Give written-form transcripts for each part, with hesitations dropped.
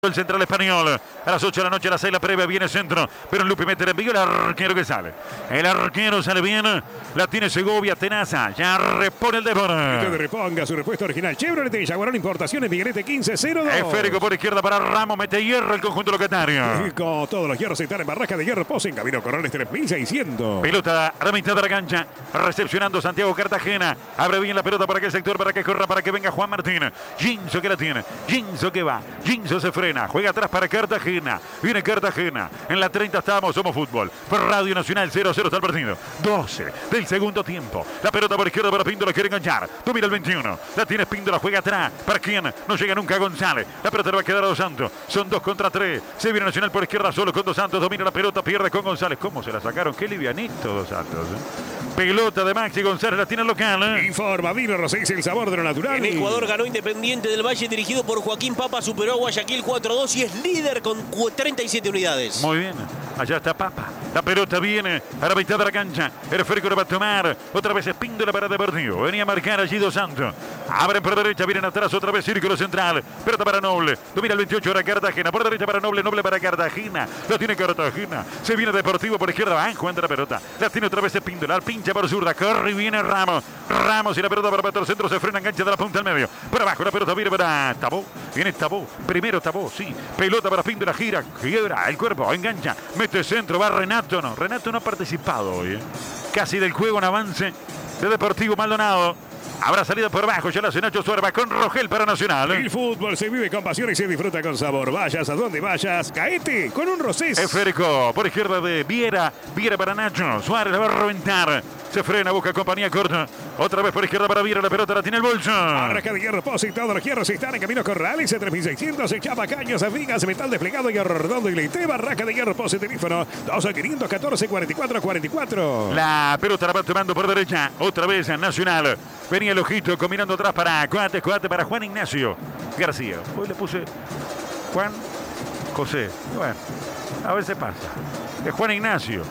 El central español, a las 8 de la noche, a las 6 la previa, viene centro, pero en Lupi mete el envío, el arquero que sale. El arquero sale bien, la tiene Segovia, tenaza, ya repone el Débora. Que reponga su respuesta original. Chevrolet de Jaguarón Importaciones, Miguelete 1502. Esférico por izquierda para Ramos, mete hierro el conjunto locatario. Con todos los hierros están en Barraca de Hierro Pose, en Camino Corrales 3600. Pelota a la mitad de la cancha, recepcionando Santiago Cartagena. Abre bien la pelota para aquel sector, para que corra, para que venga Juan Martín. Ginzo que la tiene, Ginzo que va, Ginzo se frena. Juega atrás para Cartagena. Viene Cartagena. En la 30 estamos, Somos Fútbol. Por Radio Nacional 0-0 está el partido. 12 del segundo tiempo. La pelota por izquierda para Píndola. Quiere enganchar. Domina el 21. La tiene Píndola. Juega atrás. ¿Para quién? No llega nunca González. La pelota le va a quedar a Dos Santos. Son 2 contra 3. Se viene Nacional por izquierda solo con Dos Santos. Domina la pelota. Pierde con González. ¿Cómo se la sacaron? Qué livianito Dos Santos. Pelota de Maxi González. La tiene el local. Informa Vino Rosés, el sabor de lo natural. En Ecuador ganó Independiente del Valle, dirigido por Joaquín Papa. Superó a Guayaquil 4-2 y es líder con 37 unidades. Muy bien. Allá está Papa. La pelota viene a la mitad de la cancha. El esférico lo va a tomar. Otra vez es Píndola para Deportivo. Venía a marcar allí Dos Santos. Abren por derecha, vienen atrás otra vez círculo central. Pelota para Noble. Domina el 28 ahora Cartagena. Por derecha para Noble, Noble para Cartagena. La tiene Cartagena. Se viene Deportivo por izquierda. Van jugando la pelota. La tiene otra vez Píndola. Al pincha por zurda. Corre y viene Ramos. Ramos y la pelota para el centro. Se frena, engancha de la punta al medio. Por abajo la pelota viene para Tabó. Viene Tabó. Primero Tabó, sí. Pelota para Píndola. Gira, quiebra el cuerpo. Engancha. Mete centro. Va Renato. No. Renato no ha participado hoy. Casi del juego en avance de Deportivo Maldonado. Habrá salida por abajo, ya la hace Nacho Suárez, va con Rogel para Nacional. El fútbol se vive con pasión y se disfruta con sabor. Vayas a donde vayas, caete con un Rosés. Esférico por izquierda de Viera. Viera para Nacho. Suárez la va a reventar. Se frena, busca compañía corta. Otra vez por izquierda para Viera. La pelota la tiene el bolso. Barraca de Hierro Pose, todos los hierros están en Camino Corrales, 3600, Chapa, caños, vigas, metal desplegado, hierro redondo y leite. Barraca de Hierro Pose, teléfono 2514 44 44. La pelota la va tomando por derecha. Otra vez Nacional. Venía el ojito combinando atrás para Coate para Juan Ignacio García. Hoy le puse Juan José. Bueno, a ver si pasa. Es Juan Ignacio.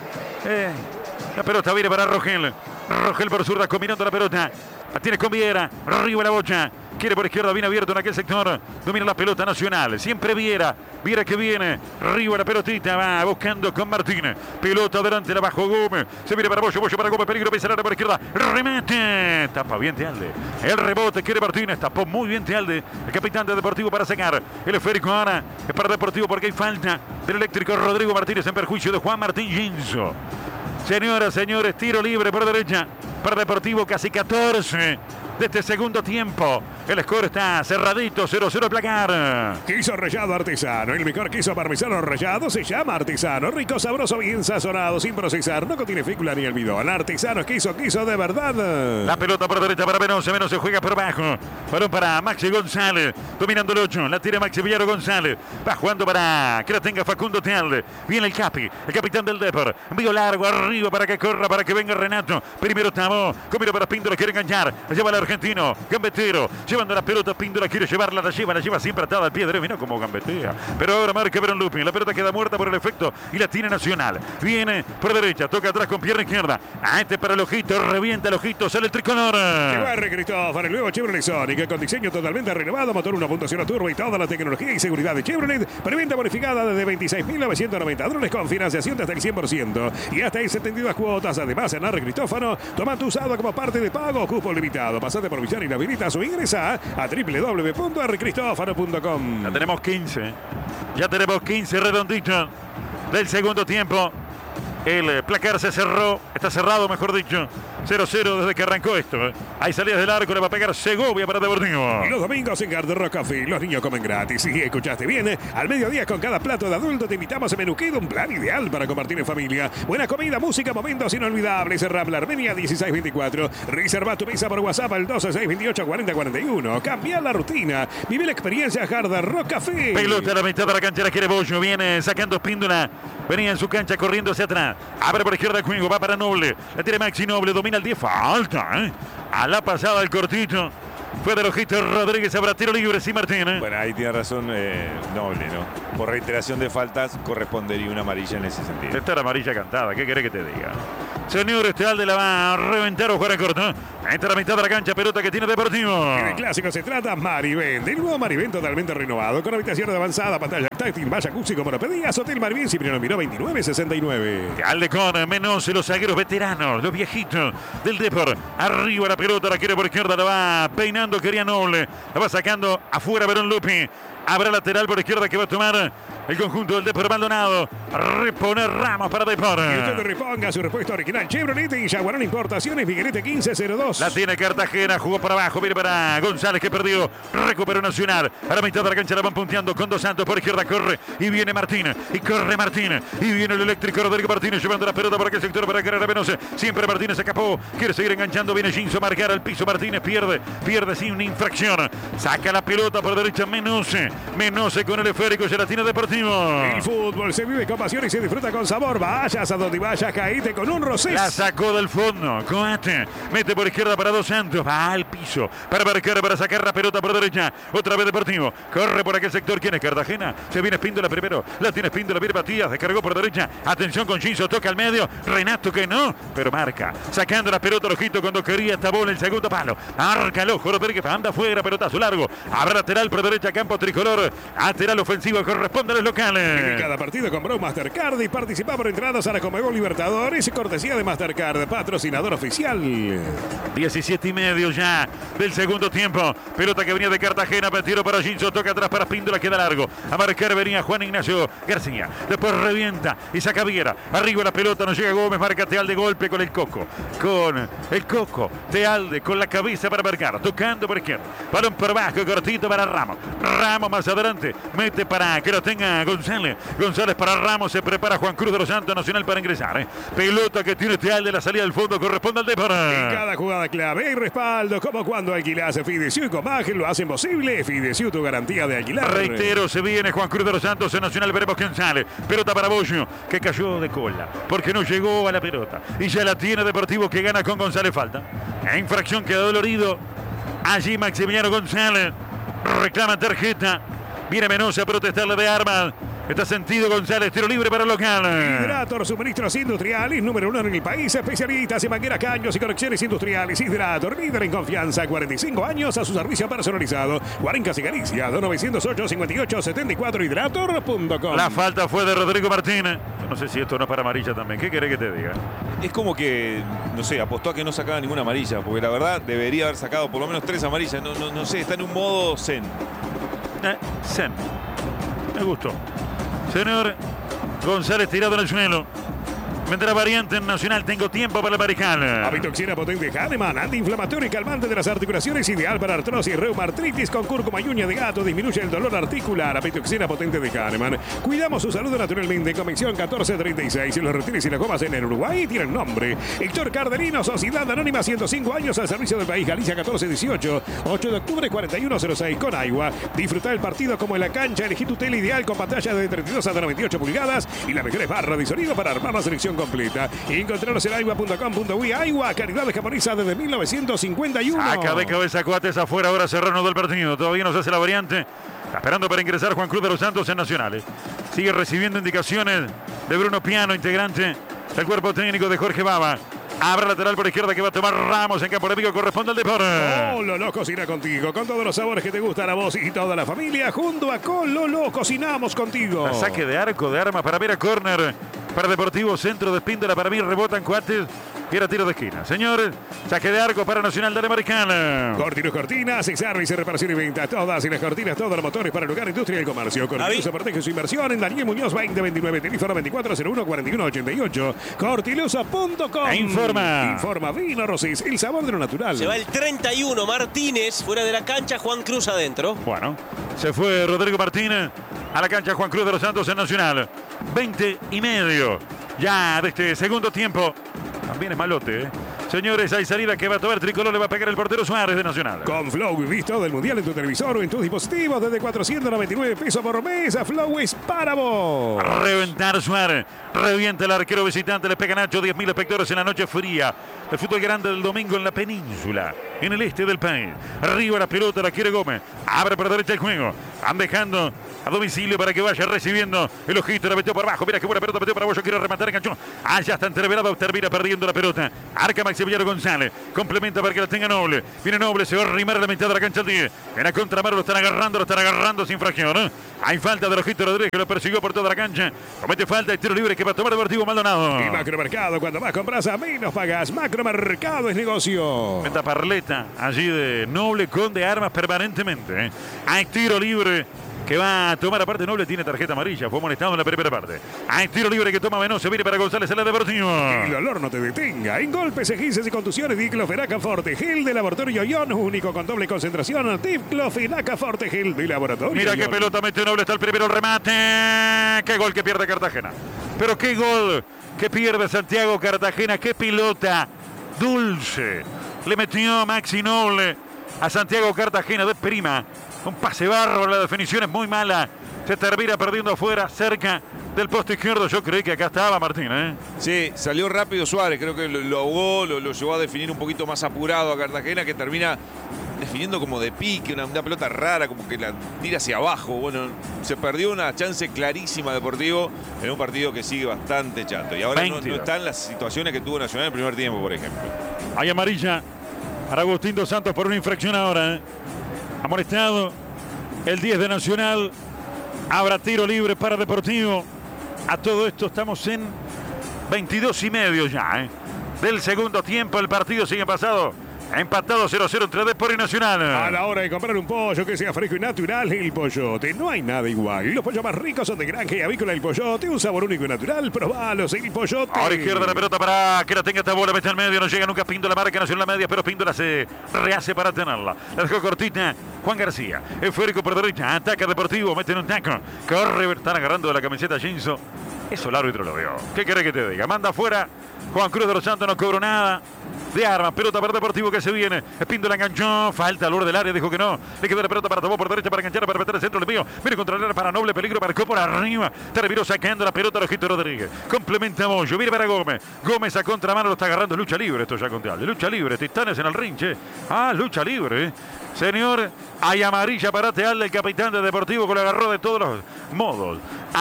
La pelota viene para Rogel. Rogel por zurda combinando la pelota. La tiene con Viera. Arriba la bocha. Quiere por izquierda, viene abierto en aquel sector. Domina la pelota Nacional. Siempre Viera. Viera que viene. Arriba la pelotita. Va buscando con Martín. Pelota adelante, la bajó Gómez. Se viene para Bollo. Bollo para Gómez. Peligro. Pisa por izquierda. Remate. Tapa bien Tealde. El rebote quiere Martínez. Tapó muy bien Tealde. El capitán de Deportivo para sacar. El esférico ahora es para Deportivo porque hay falta del eléctrico Rodrigo Martínez en perjuicio de Juan Martín Ginzo. Señoras, señores, tiro libre por derecha para Deportivo, casi 14 de este segundo tiempo. El score está cerradito, 0-0 el placar. Queso rallado artesano. El mejor queso parmesano rallado se llama artesano. Rico, sabroso, bien sazonado, sin procesar. No contiene fécula ni almidón. Artesano es queso de verdad. La pelota por derecha para Menose. Menose juega por abajo. Balón para Maxi González. Dominando el 8. La tira Maxi Villaro González. Va jugando para que la tenga Facundo Tealde. Viene el Capi, el capitán del Depor. Envío largo arriba para que corra, para que venga Renato. Primero Tabó. Comino para Píndola. Quiere enganchar. La lleva el argentino. Gambetero. Llevando la pelota. Píndola quiere llevarla. La lleva siempre atada al pie derecho. Mira cómo gambetea. Pero ahora marca Verón Lupin. La pelota queda muerta por el efecto y la tiene Nacional. Viene por derecha. Toca atrás con pierna izquierda. Este para el ojito. Revienta el ojito. Sale el tricolor. Barre Cristóbal, el nuevo Chevrolet Sonic con diseño totalmente renovado. Motor 1.0 turbo y toda la tecnología y seguridad de Chevrolet. Preventa bonificada desde 26.990 dólares con financiación de hasta el 100%. Y hasta el 72 cuotas. Además, en Arre Cristófano, toma tu usado como parte de pago. Cupo limitado. Pasate por Villar y la habilitas o ingresa a www.arrecristófano.com. Ya tenemos 15. Ya tenemos 15 redonditos del segundo tiempo. El placar se cerró. Está cerrado, mejor dicho. 0-0 desde que arrancó esto. Hay salidas del arco, le va a pegar Segovia para Deportivo. Y los domingos en Hard Rock Café, los niños comen gratis. Si escuchaste bien, al mediodía con cada plato de adulto te invitamos a Menuquedo, un plan ideal para compartir en familia. Buena comida, música, momentos inolvidables. Rambla Armenia 1624. Reserva tu mesa por WhatsApp al 12-628-4041. Cambia la rutina. Vive la experiencia Hard Rock Café. Pelota a la mitad de la cancha, la quiere Bollo. Viene sacando Píndola. Venía en su cancha corriendo hacia atrás. Abre por izquierda Cuigo, va para Noble. La tiene Maxi Noble, domina el 10. Falta, a la pasada el cortito. Fue del ojito Rodríguez, habrá tiro libre, sí, Martín. Bueno, ahí tiene razón Noble, ¿no? Por reiteración de faltas correspondería una amarilla en ese sentido. Esta era amarilla cantada, ¿qué querés que te diga? Señor Tealde la va a reventar o jugar a corto. Entra a la mitad de la cancha, pelota que tiene Deportivo. En el clásico se trata Marivén, del nuevo Marivén totalmente renovado, con habitaciones de avanzada, pantalla táctil, jacuzzi como lo pedías. Hotel Marivén, Cipriano Miró 2969. Tealde con menos los zagueros veteranos, los viejitos del Depor. Arriba la pelota, la quiere por izquierda, la va peinando, quería Noble. La va sacando afuera Verón Lupi. Habrá lateral por izquierda que va a tomar el conjunto del Depor Maldonado. Reponer Ramos para Depor. Y usted reponga su repuesto original Chevrolet y Jaguarón Importaciones, Miguelete 1502. La tiene Cartagena, jugó para abajo, viene para González que perdió, recuperó Nacional. A la mitad de la cancha la van punteando con Dos Santos por izquierda, corre y viene Martín. Y corre Martín. Y viene el eléctrico Rodrigo Martínez llevando la pelota por aquel sector para Carrera Menose. Siempre Martínez se escapó, quiere seguir enganchando, viene Ginzo a marcar al piso. Martínez pierde sin una infracción. Saca la pelota por derecha Menose con el esférico, ya la tiene Deportivo. El fútbol se vive con pasión y se disfruta con sabor. Vayas a donde vayas, caíte con un Rosés. La sacó del fondo. Coate mete por izquierda para Dos Santos. Va al piso para marcar, para sacar la pelota por derecha. Otra vez Deportivo. Corre por aquel sector. ¿Quién es Cartagena? Se viene Espíndola primero. La tiene Espíndola. Viene Matías. Descargó por derecha. Atención con Ginzo. Toca al medio. Renato que no. Pero marca. Sacando la pelota al ojito cuando quería esta bola. El segundo palo. Arca el ojo. Rodríguez anda afuera. Pelotazo largo. Habrá lateral por derecha. Campo tricolor. Lateral ofensivo. Corresponde a los locales. En cada partido compró Mastercard y participa por entradas a la Conmebol Libertadores. Cortesía de Mastercard. Patrocinador oficial. 17:30 ya del segundo tiempo. Pelota que venía de Cartagena, tiro para Ginzo, toca atrás para Espíndola, queda largo. A marcar venía Juan Ignacio García. Después revienta y saca Viera. Arriba la pelota, no llega Gómez, marca Tealde, golpe con el Coco. Tealde con la cabeza para marcar, tocando por izquierda. Balón por bajo, cortito para Ramos. Ramos más adelante, mete para que lo tenga González. González para Ramos, se prepara Juan Cruz de los Santos, Nacional para ingresar. Pelota que tiene Tealde, la salida del fondo corresponde al Depor. En cada jugada clave y respaldo, como cuando alquilas Fidecio y Comagen lo hacen posible. Fidecio, tu garantía de alquilar. Reitero, se viene Juan Cruz de los Santos en Nacional, veremos quién sale. Pelota para Bollo, que cayó de cola, porque no llegó a la pelota. Y ya la tiene Deportivo, que gana con González, falta. Infracción, quedó dolorido. Allí Maximiliano González reclama tarjeta. Viene Menose a protestarle de armas. Está sentido González, tiro libre para el local. Hidrator, suministros industriales, número 1 en el país. Especialistas en mangueras, caños y conexiones industriales. Hidrator, líder en confianza. 45 años a su servicio personalizado. Guarencas y Galicia, 2908-5874, hidrator.com. La falta fue de Rodrigo Martínez. No sé si esto no es para amarilla también. ¿Qué querés que te diga? Es como que, no sé, apostó a que no sacaba ninguna amarilla, porque la verdad debería haber sacado por lo menos 3 amarillas. No sé, está en un modo zen. Zen. Me gustó. Señor González tirado en el suelo. Vendrá variante en Nacional, tengo tiempo para el Mariscal. Avitoxina potente Hahnemann, antiinflamatorio y calmante de las articulaciones, ideal para artrosis, reumatritis con cúrcuma y uña de gato, disminuye el dolor articular. Avitoxina potente de Hahnemann. Cuidamos su salud naturalmente. Convención 1436. Los reptiles y las gomas en el Uruguay tienen nombre. Héctor Cardelino, Sociedad Anónima, 105 años al servicio del país. Galicia 1418. 8 de octubre 4106 con agua. Disfruta el partido como en la cancha. Elegí tu tele ideal con pantalla de 32 a 98 pulgadas y las mejores barras de sonido para armar la selección completa. Encontraros en agua.com.uy. Agua, calidad japonesa desde 1951. Saca de cabeza Coates afuera, ahora Serrano del partido. Todavía no se hace la variante. Está esperando para ingresar Juan Cruz de los Santos en Nacionales. Sigue recibiendo indicaciones de Bruno Piano, integrante del cuerpo técnico de Jorge Baba. Abre lateral por izquierda que va a tomar Ramos en campo enemigo, corresponde al Depor. Cololo cocina contigo, con todos los sabores que te gustan a vos y toda la familia. Junto a Cololo cocinamos contigo. Saque de arco de armas para Vera, córner para Deportivo, centro de Espíndola, para mí rebotan Coates. Y era tiro de esquina. Señores, saque de arco para Nacional de Americana. Cortinas, servicio, reparación y venta. Todas y las cortinas, todos los motores para el lugar, industria y comercio. Cortilusa protege su inversión en Daniel Muñoz 2029. Teléfono 2401-4188. Cortilusa.com. Informa Vino Rosés, el sabor de lo natural. Se va el 31. Martínez fuera de la cancha. Juan Cruz adentro. Bueno, se fue Rodrigo Martínez a la cancha Juan Cruz de los Santos en Nacional. 20:30 ya de este segundo tiempo. También es malote, ¿eh? Señores, hay salida que va a tomar Tricolor, le va a pegar el portero Suárez de Nacional. Con Flow vivís todo el mundial en tu televisor o en tus dispositivos desde 499 pesos por mes. Flow es para vos. A reventar Suárez, revienta el arquero visitante, le pega Nacho, 10.000 espectadores en la noche fría. El fútbol grande del domingo en la península. en el este del país. Arriba la pelota, la quiere Gómez. Abre por derecha el juego. Van dejando a domicilio para que vaya recibiendo el ojito, la metió por abajo, mira qué buena pelota, metió para Bollo, quiere rematar, enganchó, allá está entreverado, termina perdiendo la pelota, arca Maximiliano González, complementa para que la tenga Noble, viene Noble, se va a arrimar a la mitad de la cancha al 10, en la contramano lo están agarrando sin fracción, ¿eh? Hay falta del ojito Rodríguez que lo persiguió por toda la cancha, comete falta y tiro libre que va a tomar Deportivo Maldonado. Y Macromercado, cuando más compras a menos pagas, Macromercado es negocio. Meta parleta allí de Noble con de armas permanentemente, ¿eh? Hay tiro libre que va a tomar, aparte Noble tiene tarjeta amarilla, fue amonestado en la primera parte. Hay tiro libre que toma Venoso, viene para González en la Deportivo. El dolor no te detenga. En golpes, esguinces y contusiones, Diclofenac Forte, gel de Laboratorio Ion, único con doble concentración, Diclofenac Forte, gel de Laboratorio Mira qué Ion. pelota mete Noble, está el primero, el remate. Qué gol que pierde Cartagena. Pero qué gol que pierde Santiago Cartagena, qué pelota dulce. Le metió Maxi Noble a Santiago Cartagena de prima. Un pase bárbaro, la definición es muy mala. Se termina perdiendo afuera, cerca del poste izquierdo. Yo creí que acá estaba Martín, ¿eh? Sí, salió rápido Suárez, creo que lo ahogó, lo llevó a definir un poquito más apurado a Cartagena, que termina definiendo como de pique, una pelota rara, como que la tira hacia abajo. Bueno, se perdió una chance clarísima Deportivo en un partido que sigue bastante chato. Y ahora no está en las situaciones que tuvo Nacional en el primer tiempo, por ejemplo. Hay amarilla para Agustín Dos Santos por una infracción ahora, ¿eh? Amonestado el 10 de Nacional. Habrá tiro libre para Deportivo. A todo esto estamos en 22:30 ya, ¿eh? Del segundo tiempo. El partido sigue pasado. Empatado 0-0 entre Depor y Nacional. A la hora de comprar un pollo que sea fresco y natural, El Pollote. No hay nada igual. Los pollos más ricos son de Granja y Avícola El Pollote. Un sabor único y natural. Probalos, El Pollote. Ahora izquierda la pelota para que la tenga esta bola. Mete al medio. No llega nunca Píndola. Marca Nacional la media, pero Píndola se rehace para tenerla. La dejó cortita Juan García. Esférico por derecha. Ataca Deportivo. Mete en un taco. Corre. Están agarrando de la camiseta Jinso. Eso el árbitro lo vio. ¿Qué quiere que te diga? Manda afuera. Juan Cruz de los Santos no cobró nada de armas. Pelota para Deportivo que se viene. Espíndola enganchó. Falta al borde del área. Dijo que no. Le quedó la pelota para Tobó por derecha para enganchar. Para meter el centro. Le mío. Viene contra el área para Noble. Peligro. Marcó por arriba. Terminó sacando la pelota al ojito Rodríguez. Complementa a Moyo. Viene para Gómez. Gómez a contramano. Lo está agarrando. Lucha libre. Esto ya contiable. Lucha libre. Titanes en el rinche. Ah, lucha libre. Señor, hay amarilla para Teal, el capitán de Deportivo, que lo agarró de todos los modos.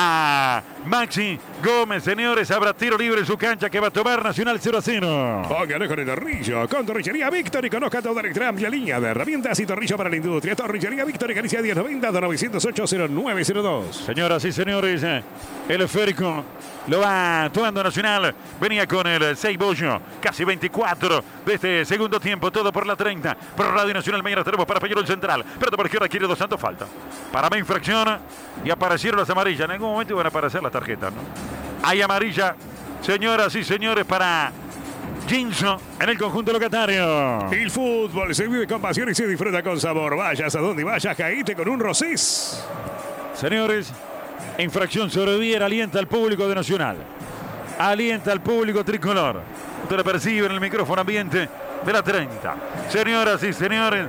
A Maxi Gómez, señores, habrá tiro libre en su cancha que va a tomar Nacional 0-0. Póngale con el tornillo, con Torrillería Víctor y conozca toda la amplia línea de herramientas y tornillo para la industria. Torrillería Víctor y Galicia 1090-908-0902. Señoras y señores, el esférico lo va tomando Nacional. Venía con el 6 Bollo, casi 24 de este segundo tiempo. Todo por la 30. Por Radio Nacional, mañana tenemos para Peñarol Central. Pero por izquierda quiere Dos Santos, falta. Para mí infracción y aparecieron las amarillas. En algún momento iban a aparecer las tarjetas, ¿no? Hay amarilla, señoras y señores, para Jinso en el conjunto locatario. El fútbol se vive con pasión y se disfruta con sabor. Vayas a donde vayas, caíte con un Rosés. Señores, infracción sobre Viera, alienta al público de Nacional. Alienta al público tricolor. Usted lo percibe en el micrófono ambiente de la 30. Señoras y señores,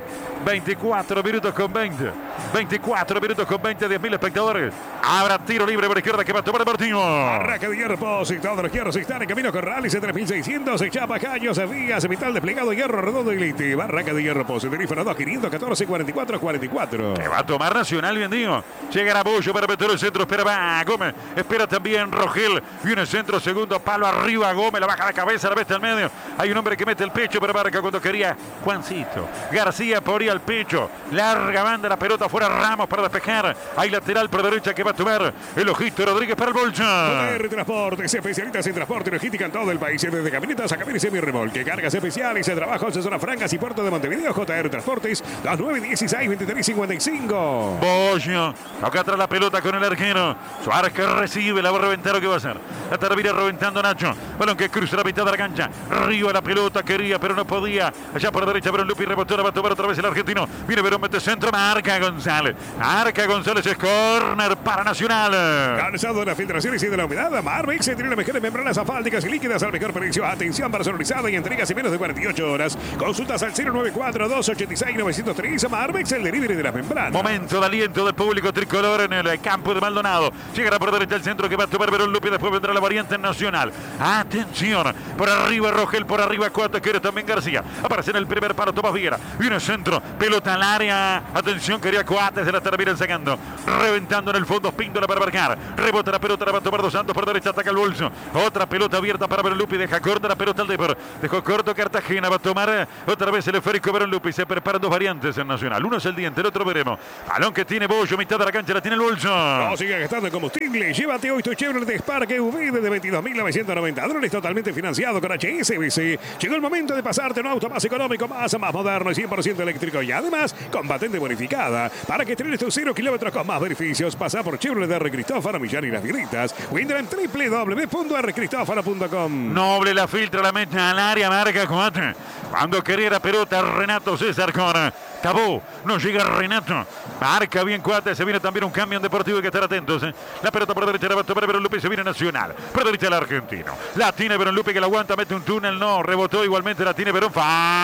24 minutos con 20. 24 minutos con 20, 10.000 espectadores. Habrá tiro libre por izquierda que va a tomar Deportivo. Barraca de Hierro, y todos los hierros están en camino con Rallys en 3600, Chapa, Caños, Vías, Vital desplegado, Hierro Redondo y Lite. Barraca de Hierro, teléfono 2514-4444. Que va a tomar Nacional, bien digo. Llegará Bollo para meter el centro, espera va Gómez. Espera también Rogel. Viene el centro, segundo palo arriba, Gómez, la baja la cabeza, la mete al medio. Hay un hombre que mete el pecho, pero marca cuando quería Juancito. García ponía el pecho. Larga banda la pelota fuera Ramos para despejar. Hay lateral por derecha que va a tomar el ojito Rodríguez para el Bolcha. JR Transportes, especialistas en transporte y logística en todo el país. Desde camionetas a camiones semi-remolque, cargas especiales, trabajos en zonas francas y puerto de Montevideo. JR Transportes, 2916-2355. Bollo, acá atrás la pelota con el arquero. Suárez que recibe, la va a reventar, ¿o qué va a hacer? La termina reventando Nacho. Balón que cruza la mitad de la cancha. Arriba la pelota, quería, pero no podía. Allá por derecha, Verón Lupi rebotó, la va a tomar otra vez el argentino. Viene Verón, mete centro, marca González. Arca González, es córner para Nacional. Cansado de las filtraciones y de la humedad, Marvex tiene las mejores membranas asfálticas y líquidas al mejor precio. Atención personalizada y entregas en menos de 48 horas. Consultas al 094-286-903. Marvex, el delivery de las membranas. Momento de aliento del público tricolor en el campo de Maldonado. Llegará por derecha el centro que va a tomar Verón Lupi. Después vendrá la variante Nacional. Atención. Por arriba Rogel, por arriba Cuate, quiere también García. Aparece en el primer palo Tomás Viera. Viene centro. Pelota al área. Atención, quería Coates. Se la terminan sacando. Reventando en el fondo. Píndola para marcar. Rebota la pelota. La va a tomar Dos Santos por derecha. Ataca el bolso. Otra pelota abierta para Verón Lupi. Deja corta la pelota al Depor. Dejó corto Cartagena. Va a tomar otra vez el esférico Verón Lupi. Se preparan dos variantes en Nacional. Uno es el diente, el otro veremos. Balón que tiene Bollo. Mitad de la cancha la tiene el bolso. No siga gastando en combustible. Llévate hoy tu Chevrolet Spark EV de $22.990. Totalmente financiado con HSBC. Llegó el momento de pasarte un auto más económico, más moderno y 100% eléctrico. Y además, con patente bonificada. Para que estrenes tus 0 kilómetros con más beneficios, pasa por Chevrolet R. Cristófaro, Millán y Las Viritas. O entra en www.rcristófaro.com. Noble la filtra, la mete al área, marca Coate. Cuando quería la pelota, Renato César con Tabó. No llega Renato. Marca bien Coate. Se viene también un cambio en Deportivo. Hay que estar atentos. La pelota por derecha la va a tomar Verón Lupi. Se viene Nacional. Por derecha el argentino. La tiene Verón Lupi que la aguanta. Mete un túnel. No. Rebotó igualmente. La tiene Verón.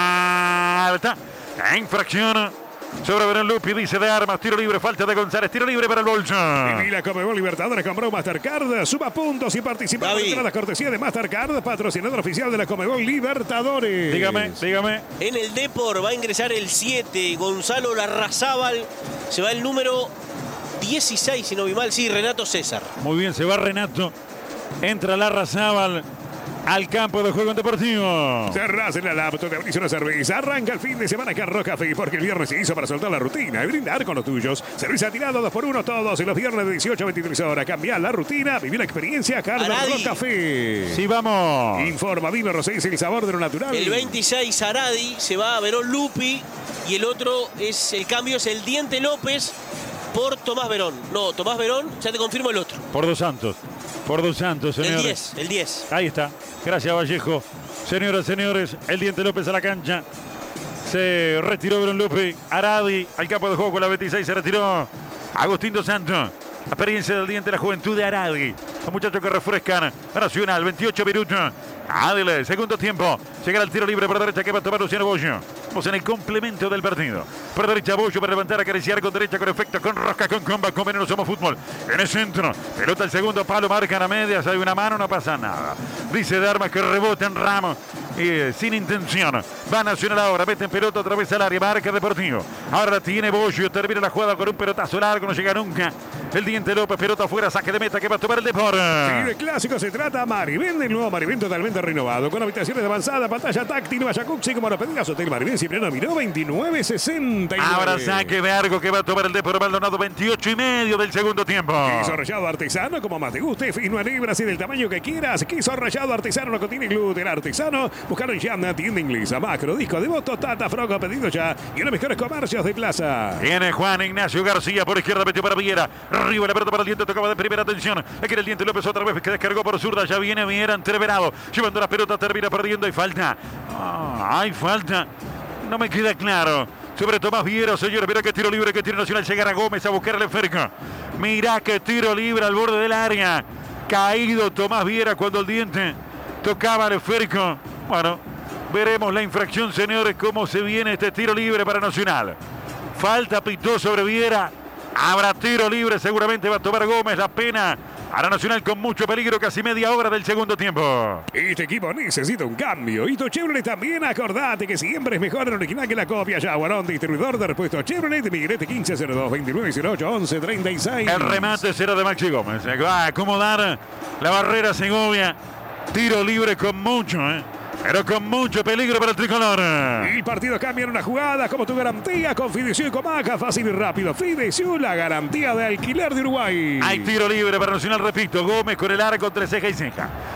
Falta. Infracción sobre Verón Lupi, dice de Armas. Tiro libre, falta de González. Tiro libre para el bolso. Y la Conmebol Libertadores compró Mastercard. Suma puntos y participa en la cortesía de Mastercard, patrocinador oficial de la Conmebol Libertadores. Dígame. En el Depor va a ingresar el 7, Gonzalo Larrazábal. Se va el número 16, si no vi mal. Sí, Renato César. Muy bien, se va Renato. Entra Larrazábal al campo de juego en Deportivo. Cerrás en la laptop, te abrís una cerveza. Arranca el fin de semana Carro Café, porque el viernes se hizo para soltar la rutina y brindar con los tuyos. Cerveza tirado 2x1 todos en los viernes de 18 a 23 horas. Cambiar la rutina, vivir la experiencia. Carro Café. Sí, vamos. Informa, vino Rosés, el sabor de lo natural. El 26, Aradi, se va a Verón Lupi. Y el otro el cambio es el Diente López por Tomás Verón. No, Tomás Verón, ya te confirmo el otro. Por Dos Santos. Por Dos Santos, señores. El 10. Ahí está. Gracias, Vallejo. Señoras, señores, el Diente López a la cancha. Se retiró Verón Lupi. Aradi al campo de juego con la 26. Se retiró Agustín Dos Santos. La experiencia del Diente, la juventud de Aradi. Los muchachos que refrescan a Nacional. 28 minutos. Adele, segundo tiempo. Llegará el tiro libre por derecha que va a tomar Luciano Bollo. Vamos en el complemento del partido. Por derecha Bollo para levantar, acariciar con derecha, con efecto, con rosca, con comba, con veneno. Somos fútbol. En el centro. Pelota al segundo palo, marcan a medias. Hay una mano, no pasa nada. Dice de Armas que rebota en Ramos. Sin intención. Va Nacional ahora. Mete en pelota otra vez al área. Marca Deportivo. Ahora la tiene Bollo. Termina la jugada con un pelotazo largo. No llega nunca. El Diente López. Pelota afuera. Saque de meta que va a tomar el Depor. Sí, de clásico se trata. Marivén, el nuevo Marivén totalmente renovado. Con habitaciones de avanzada, pantalla táctil, Nueva Jacuzzi, como lo pedías. Hotel Marivén, Cipriano Miró, 29.69. Ahora saque de arco que va a tomar el Depor Maldonado. 28,5 del segundo tiempo. Queso rallado artesano, como más te guste. Fino en hebras y del tamaño que quieras. Queso rallado artesano, no contiene gluten. Artesano, buscalo en Yamna, tienda inglesa, Macro, Disco de Votos, Tata, Froco, pedido ya. Y los mejores comercios de plaza. Viene Juan Ignacio García por izquierda, metió para Viera. Arriba la pelota para el Diente, tocaba de primera atención. Aquí el Diente López otra vez que descargó por zurda. Ya viene Viera entreverado. Llevando la pelota, termina perdiendo. Hay falta. Hay falta. No me queda claro. Sobre Tomás Viera, señores. Mira que tiro libre que tiene Nacional. Llegará Gómez a buscar el esférico. Mira que tiro libre al borde del área. Caído Tomás Viera cuando el Diente tocaba el esférico. Bueno, veremos la infracción, señores, cómo se viene este tiro libre para Nacional. Falta pitó sobre Viera. Habrá tiro libre, seguramente va a tomar Gómez. La pena para Nacional con mucho peligro, casi media hora del segundo tiempo. Este equipo necesita un cambio. Y tu Chevrolet también, acordate que siempre es mejor el original que la copia. Jaguarón, distribuidor de repuestos Chevrolet, Migrete 1502 2908 1136. El remate será de Maxi Gómez. Va a acomodar la barrera Segovia. Tiro libre con mucho, pero con mucho peligro para el tricolor. El partido cambia en una jugada como tu garantía con Fidecio y Comaca. Fácil y rápido. Fidecio, la garantía de alquiler de Uruguay. Hay tiro libre para Nacional, repito. Gómez con el arco entre ceja y ceja.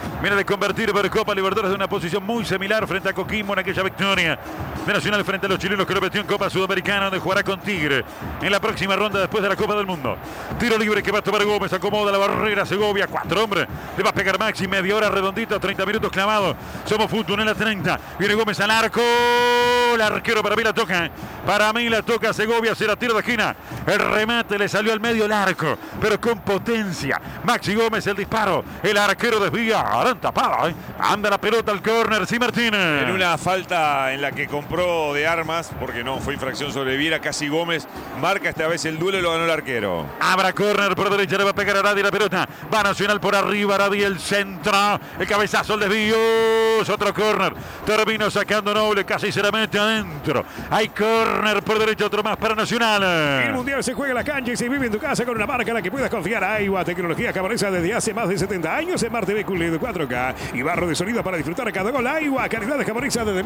Viene de convertir por Copa Libertadores de una posición muy similar frente a Coquimbo en aquella victoria de Nacional frente a los chilenos que lo metió en Copa Sudamericana, donde jugará con Tigre en la próxima ronda después de la Copa del Mundo. Tiro libre que va a tomar Gómez, acomoda la barrera Segovia, 4 hombres, le va a pegar Maxi, media hora redondito, 30 minutos clavado. Somos fútbol en la 30, viene Gómez al arco, el arquero para mí la toca Segovia, será tiro de esquina, el remate le salió al medio el arco, pero con potencia. Maxi Gómez, el disparo, el arquero desvía, tapada, anda la pelota al córner, sí Martínez. En una falta en la que compró de armas, porque no fue infracción sobre Viera, casi Gómez marca esta vez el duelo y lo ganó el arquero. Abra córner por derecha, le va a pegar a Aradi la pelota, va Nacional por arriba, Aradi el centro, el cabezazo, el desvío, otro córner, termino sacando Noble, casi se la mete adentro, hay córner por derecha, otro más para Nacional. El Mundial se juega en la cancha y se vive en tu casa con una marca en la que puedas confiar. Aiwa, tecnología camaresa desde hace más de 70 años en Smart TV QLED 4K y barro de sonido para disfrutar a cada gol. Aiwa, calidad de camaresa desde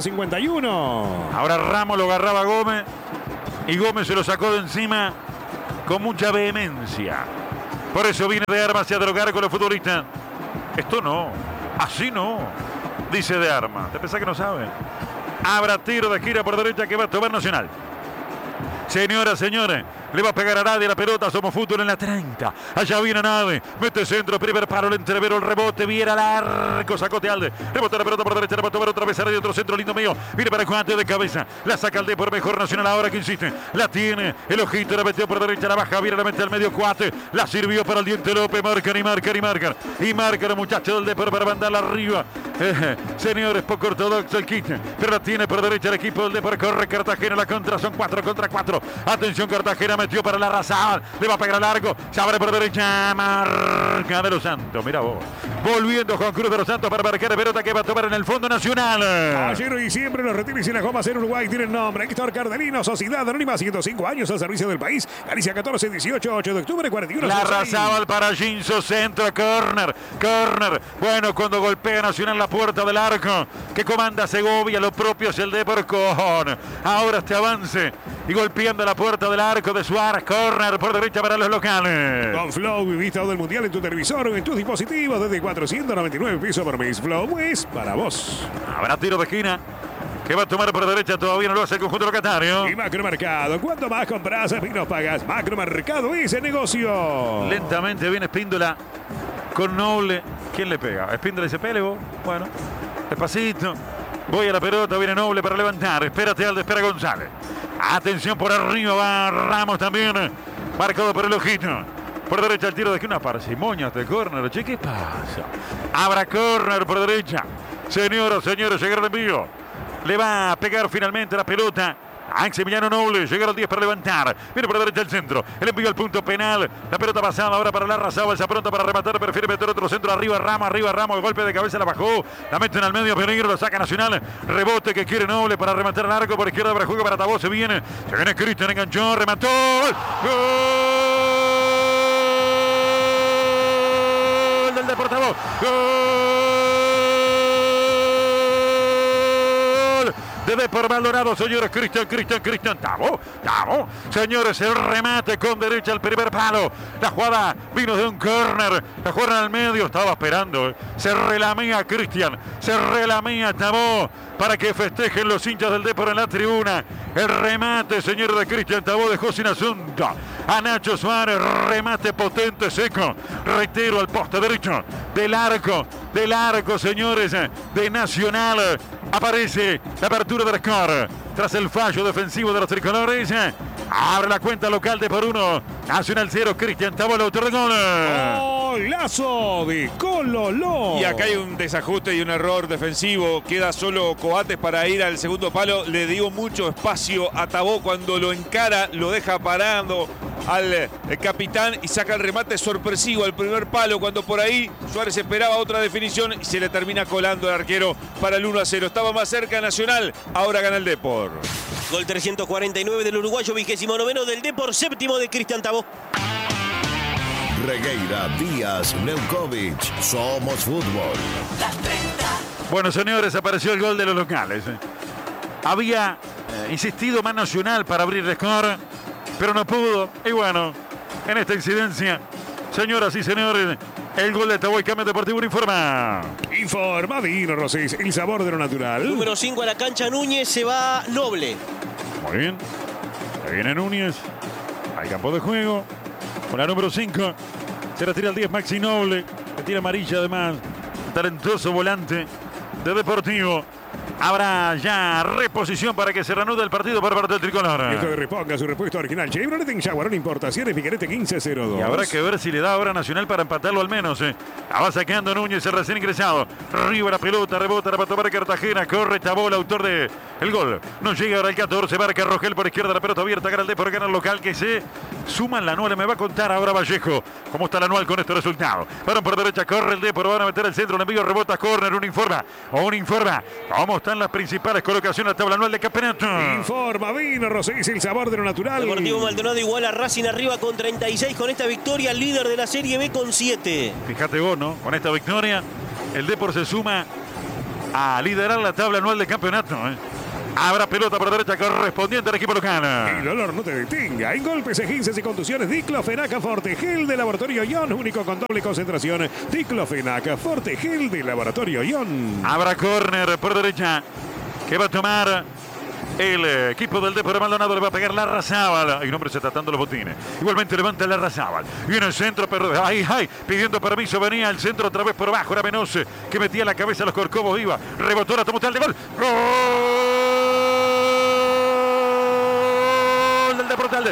1951. Ahora Ramos lo agarraba a Gómez y Gómez se lo sacó de encima con mucha vehemencia. Por eso viene de Armas a drogar con los futbolistas. Esto no, así no, dice de Armas. ¿Te pensás que no sabe? Habrá tiro de gira por derecha que va a tomar Nacional. Señoras, señores, le va a pegar a Nadie la pelota, somos fútbol en la 30. Allá viene Nadie, mete centro, primer paro, el entrevero, el rebote, Viera al arco, sacó Tealde, rebota la pelota por derecha, le va a tomar otra vez a Nadie, otro centro lindo mío, viene para Juan de cabeza, la saca el D por mejor Nacional ahora que insiste, la tiene, el ojito, la metió por derecha, la baja, Viera la mete al medio cuate, la sirvió para el Diente López, marcan los muchachos del D para mandarla arriba. Señores, poco ortodoxo el kit, pero la tiene por derecha el equipo del D por corre Cartagena, la contra son 4 contra 4. Atención, Cartagena metió para la Razal, le va a pegar a largo, se abre por derecha, marca de los Santos, mira vos, volviendo Juan Cruz de los Santos para marcar el pelota que va a tomar en el fondo Nacional. Ayer y siempre los retines y las gomas en Uruguay tienen nombre, Héctor Cardelino, Sociedad Anónima, 105 años al servicio del país, Galicia 14, 18, 8 de octubre, 41. La Razal para Ginzo, centro, corner, bueno, cuando golpea Nacional la puerta del arco, que comanda Segovia, lo propio es el de Porcón, ahora este avance y golpeando la puerta del arco de Suárez, corner por derecha para los locales. Con Flow vivís todo el mundial en tu televisor o en tus dispositivos desde 499 pesos por mes. Flow es para vos. Habrá tiro de esquina que va a tomar por derecha, todavía no lo hace el conjunto locatario. Y Macromercado, cuanto más compras, menos pagas. Macromercado es el negocio. Lentamente viene Espíndola con Noble. ¿Quién le pega? Espíndola dice, pele vos. Bueno, despacito. Voy a la pelota, viene Noble para levantar. Espérate Alde, espera González. Atención por arriba, va Ramos también. Marcado por el ojito. Por derecha el tiro de que una parsimonia de córner. Che, ¿qué pasa? Habrá córner por derecha. Señoras, señores, llegar el envío. Le va a pegar finalmente la pelota a Maximiliano Noble, llega al 10 para levantar, viene por derecha el centro, el envío al punto penal, la pelota pasada ahora para la Razal, se pronta para rematar, prefiere meter otro centro, arriba Ramos, el golpe de cabeza la bajó, la meten al medio, peligro, lo saca Nacional, rebote que quiere Noble para rematar el arco, por izquierda para juego para Tabó, se viene Cristian, enganchó, remató, gol del Deportivo, de por Maldonado, señores, Cristian, Tabó, señores, el remate con derecha al primer palo, la jugada vino de un córner, la jugada al medio, estaba esperando, se relamía Cristian, se relamía Tabó, para que festejen los hinchas del Depor en la tribuna, el remate, señor, de Cristian Tabó dejó sin asunto a Nacho Suárez, remate potente, seco, reitero, al poste derecho del arco, señores, de Nacional. Aparece la apertura del score tras el fallo defensivo de los tricolores. Abre la cuenta local de por 1. Nacional 0, Cristian Tabó, el autor del gol. Golazo de Cololó. Y acá hay un desajuste y un error defensivo. Queda solo Coates para ir al segundo palo. Le dio mucho espacio a Tabó cuando lo encara, lo deja parando al capitán y saca el remate sorpresivo al primer palo, cuando por ahí Suárez esperaba otra definición y se le termina colando el arquero para el 1-0. Estaba más cerca Nacional, ahora gana el Depor. Gol 349 del uruguayo, 29º del Depor, 7º de Cristian Tabó. Regueira, Díaz, Leukovic, somos fútbol. Bueno, señores, apareció el gol de los locales. Había insistido más Nacional para abrir el score, pero no pudo. Y bueno, en esta incidencia Señoras y señores, el gol de Taboy Cambio Deportivo informa. Informa Vino Rosés, el sabor de lo natural. Número 5 a la cancha Núñez, se va Noble. Muy bien. Ahí viene Núñez. Al campo de juego. Con la número 5. Se retira el 10 Maxi Noble. Que tiene amarilla además. Talentoso volante de Deportivo. Habrá ya reposición para que se reanude el partido por parte del tricolor. Esto de reponga su repuesto original. Chevrolet en Jaguarón Importaciones, Piquerete 1502. Y habrá que ver si le da ahora Nacional para empatarlo al menos. La va sacando Núñez, el recién ingresado. Arriba la pelota, rebota para tomar Cartagena. Corre Tabó, el autor del gol. No llega ahora el 14, marca Rogel por izquierda, la pelota abierta. Gana el Depor, gana el local que se suma en la anual. Me va a contar ahora Vallejo cómo está la anual con este resultado. Varón por derecha, corre el Depor, van a meter el centro. El envío rebota, córner, un informa. ¿Cómo están las principales colocaciones de la tabla anual de campeonato? Informa Vino Rosés, el sabor de lo natural. Deportivo Maldonado igual a Racing arriba con 36 con esta victoria, líder de la Serie B con 7. Fíjate vos, ¿no? Con esta victoria, el Depor se suma a liderar la tabla anual de campeonato. Habrá pelota por derecha correspondiente al equipo local. El dolor no te detenga. En golpes, esguinces y contusiones, Diclofenac Forte Gel de Laboratorio Ion, único con doble concentración. Diclofenac Forte Gel de Laboratorio Ion. Habrá córner por derecha que va a tomar el equipo del Depor Maldonado. Le va a pegar Larrazábal. Hay un hombre se está tratando los botines. Igualmente levanta Larrazábal. Viene el centro, pero pidiendo permiso. Venía el centro otra vez por abajo. Era Menose que metía la cabeza a los Corcovos. Iba, rebotó la total de gol. ¡Gol! Del Depor Talde.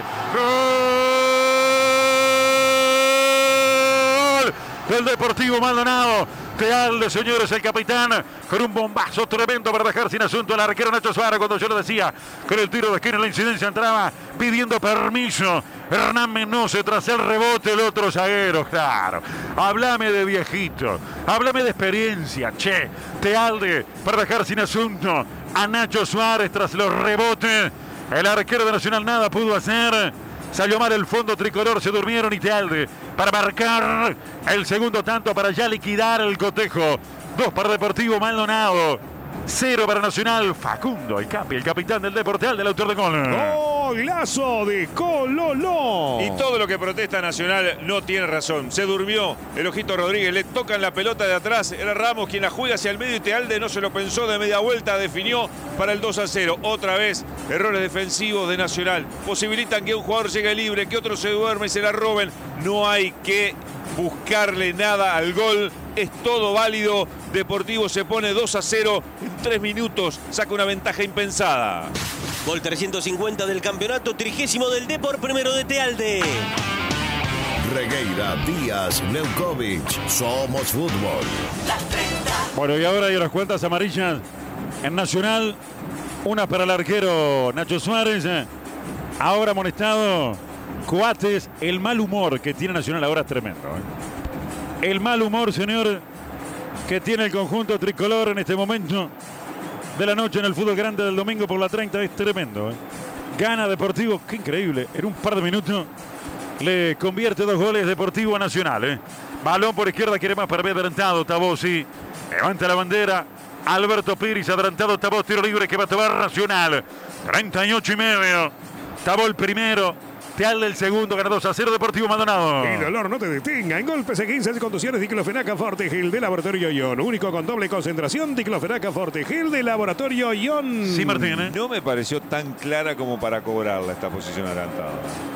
¡Gol! Del Deportivo Maldonado. Tealde, señores, el capitán, con un bombazo tremendo para dejar sin asunto al arquero Nacho Suárez. Cuando yo le decía que el tiro de esquina en la incidencia entraba pidiendo permiso. Hernán Menose tras el rebote, el otro zaguero, claro. Háblame de viejito, háblame de experiencia, che. Tealde para dejar sin asunto a Nacho Suárez tras los rebotes. El arquero de Nacional nada pudo hacer. Salió mal el fondo tricolor, se durmieron y Tealde para marcar el segundo tanto para ya liquidar el cotejo. 2 para Deportivo Maldonado, 0 para Nacional. Facundo, el capitán del Deportivo, del autor de gol. Golazo de Cololó. Y todo lo que protesta Nacional no tiene razón. Se durmió el Ojito Rodríguez, le tocan la pelota de atrás. Era Ramos quien la juega hacia el medio y Tealde no se lo pensó, de media vuelta definió para el 2-0. Otra vez, errores defensivos de Nacional. Posibilitan que un jugador llegue libre, que otro se duerme y se la roben. No hay que buscarle nada al gol. Es todo válido. Deportivo se pone 2-0 en 3 minutos. Saca una ventaja impensada. Gol 350 del campeonato, 30º del Depor, primero de Tealde. Regueira, Díaz, Leukovic. Somos fútbol. Bueno, y ahora hay unas cuentas amarillas en Nacional. Una para el arquero Nacho Suárez. Ahora amonestado Coates. El mal humor que tiene Nacional ahora es tremendo. El mal humor, señor, que tiene el conjunto tricolor en este momento de la noche en el fútbol grande del domingo por la 30 es tremendo. Gana Deportivo, qué increíble, en un par de minutos le convierte 2 goles Deportivo a Nacional. Balón por izquierda, quiere más para ver adelantado Tabó, sí, levanta la bandera Alberto Piris, adelantado Tabó, tiro libre que va a tomar Nacional, 38,5, Tabó el primero, Tealde el segundo, gana 2-0 Deportivo Maldonado. El dolor no te detenga. En golpes, esguinces y contusiones, Diclofenac Forte Gel de Laboratorio Ion. Único con doble concentración, Diclofenac Forte Gel de Laboratorio Ion. Sí, Martín. No me pareció tan clara como para cobrarla esta posición adelantada.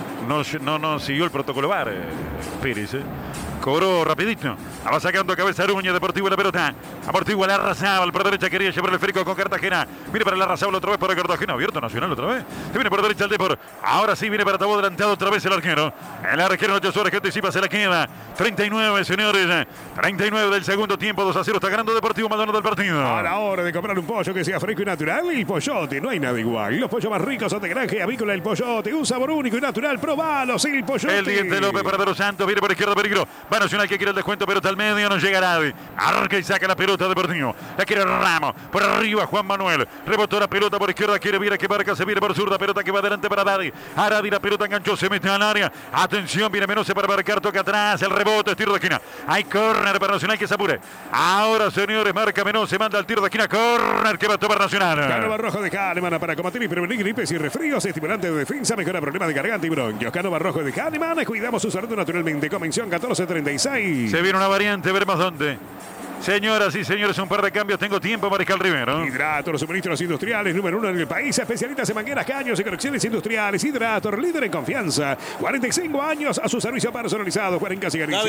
No siguió el protocolo VAR, Pérez. Cobró rapidito. La va sacando cabeza Aruña, Deportivo la pelota. Deportivo Larrazábal por derecha, quería llevar el esférico con Cartagena. Viene para Larrazábal otra vez para Cartagena. Abierto Nacional otra vez. Se viene por derecha el Depor. Ahora sí viene para Tabó, adelantado otra vez el arquero. El arquero Nacho Suárez que anticipa, se la queda. 39, señores. 39 del segundo tiempo. 2-0 está ganando Deportivo Maldonado del partido. A la hora de comprar un pollo que sea fresco y natural, el Pollote. No hay nada igual. Los pollos más ricos son de Granja y Avícola El Pollote. Un sabor único y natural. Probalos, el Pollote. El Diente López para De los Santos. Viene por izquierda, peligro. Va Nacional que quiere el descuento, pero está al medio, no llega nadie. Arca y saca la pelota Deportivo. La quiere Ramos. Por arriba Juan Manuel. Rebotó la pelota por izquierda. Quiere Viera que marca. Se viene por zurda. Pelota que va adelante para Aradi. Aradi la pelota enganchó. Se mete al área. Atención, viene Menose para marcar. Toca atrás. El rebote. Tiro de esquina. Hay córner para Nacional que se apure. Ahora, señores, marca Menose. Manda el tiro de esquina. Córner que va a tomar Nacional. Canova Rojo de Kahneman para combatir y prevenir gripes y resfríos. Estimulante de defensa. Mejora problemas de garganta y bronquios. Canova Rojo de Kahneman. Cuidamos su salud naturalmente. Convención 1436. Se viene una variante, veremos dónde. Señoras y señores, un par de cambios. Tengo tiempo, Mariscal Rivero. Hidrator, suministros industriales, número 1 en el país. Especialistas en mangueras, caños y conexiones industriales. Hidrator, líder en confianza. 45 años a su servicio personalizado. Cuarenca Cigarrillos,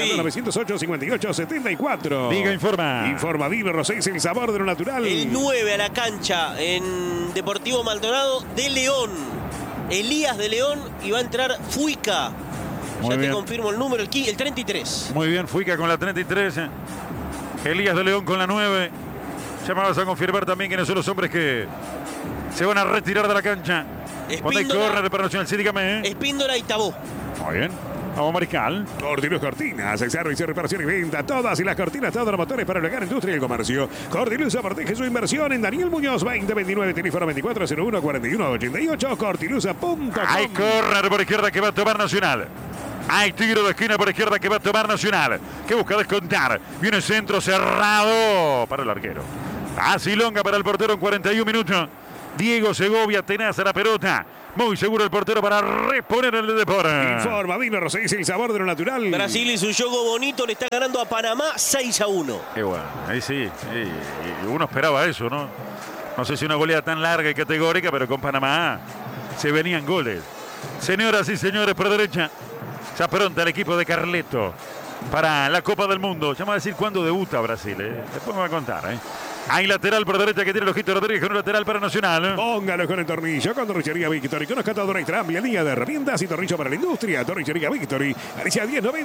908-58-74. Diga, informa. Informa Vino Rosés, el sabor de lo natural. El 9 a la cancha en Deportivo Maldonado de León. Elías de León y va a entrar Fuica. Muy Ya bien. te confirmo el número, el 33. Muy bien, Fuica con la 33. Elías de León con la 9. Ya me vas a confirmar también quiénes son los hombres que se van a retirar de la cancha. Cuando hay Espíndola. córner para Nacional, sí, dígame. Espíndola y Tabó. Muy bien. Vamos, Mariscal. Cordiluz Cortinas, servicio, reparación y venta. Todas y las cortinas, todos los motores para el hogar, industria y el comercio. Cordiluz protege su inversión en Daniel Muñoz 2029, teléfono 2401-4188, cortilusa.com. Hay córner por izquierda que va a tomar Nacional. Hay tiro de esquina por izquierda que va a tomar Nacional. Que busca descontar. Viene centro cerrado para el arquero. Así longa para el portero en 41 minutos. Diego Segovia tenaza la pelota. Muy seguro el portero para reponer el deporte. Informa Vino Rosés, el sabor de lo natural. Brasil y su juego bonito le está ganando a Panamá 6-1. Qué bueno, ahí sí. Y uno esperaba eso, ¿no? No sé si una goleada tan larga y categórica, pero con Panamá se venían goles. Señoras y señores, por derecha. Se apronta el equipo de Carleto para la Copa del Mundo. Ya me va a decir cuándo debuta Brasil. Después me va a contar. Hay lateral por derecha que tiene el ojito Rodríguez con un lateral para Nacional. Póngalo con el tornillo, con Torrichería Victory. Conozca todo nuestra amplia línea de herramientas y tornillo para la industria. Torrichería Victory. Alicia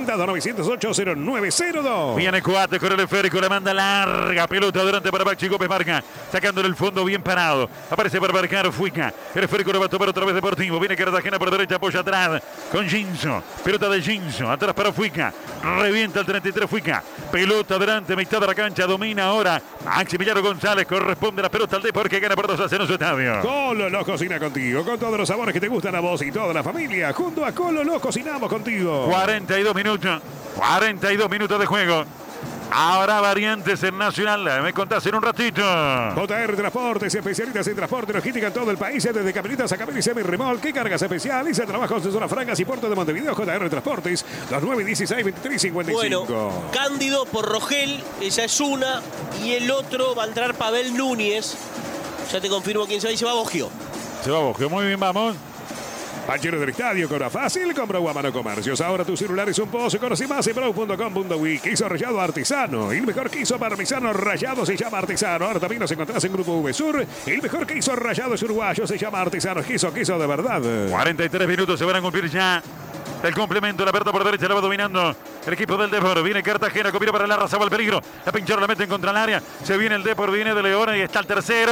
1090-2908-0902. Viene Coate con el esférico, le manda larga pelota durante para Baxi Gómez marca, sacándole el fondo bien parado. Aparece para marcar Fuica. El esférico lo va a tomar otra vez Deportivo. Viene Cartagena por derecha, apoya atrás con Ginzo. Pelota de Ginzo, atrás para Fuica. Revienta el 33 Fuica. Pelota adelante, mitad de la cancha, domina ahora Maximiliano González. Corresponde la pelota al Depor que gana por 2-0 en su estadio. Colo cocina contigo, con todos los sabores que te gustan a vos y toda la familia. Junto a Colo cocinamos contigo. 42 minutos. 42 minutos de juego. Ahora variantes en Nacional. Me contás en un ratito. JR Transportes, especialistas en transporte y logística en todo el país, desde camionetas a camiones semi-remolque, cargas especiales, trabajos de zonas francas y puerto de Montevideo. JR Transportes, 2916-2355. Bueno, Cándido por Rogel, esa es una. Y el otro va a entrar Pavel Núñez. Ya te confirmo quién se va y se va a Bogio. Se va Bogio. Muy bien, vamos. Panchero del Estadio, cobra fácil, compra Guamano Comercios. Ahora tu celular es un pozo. Conoce más en brau.com.uy. Queso rallado artesano. El mejor queso parmesano rallado se llama artesano. Ahora también nos encontrás en Grupo V Sur. El mejor queso rallado es uruguayo, se llama artesano. Queso de verdad. 43 minutos se van a cumplir ya. El complemento, la pelota por derecha la va dominando el equipo del Depor. Viene Cartagena, combina para la raza, va al peligro. La pincharon, la meten contra el área. Se viene el Depor, viene de León y está el tercero.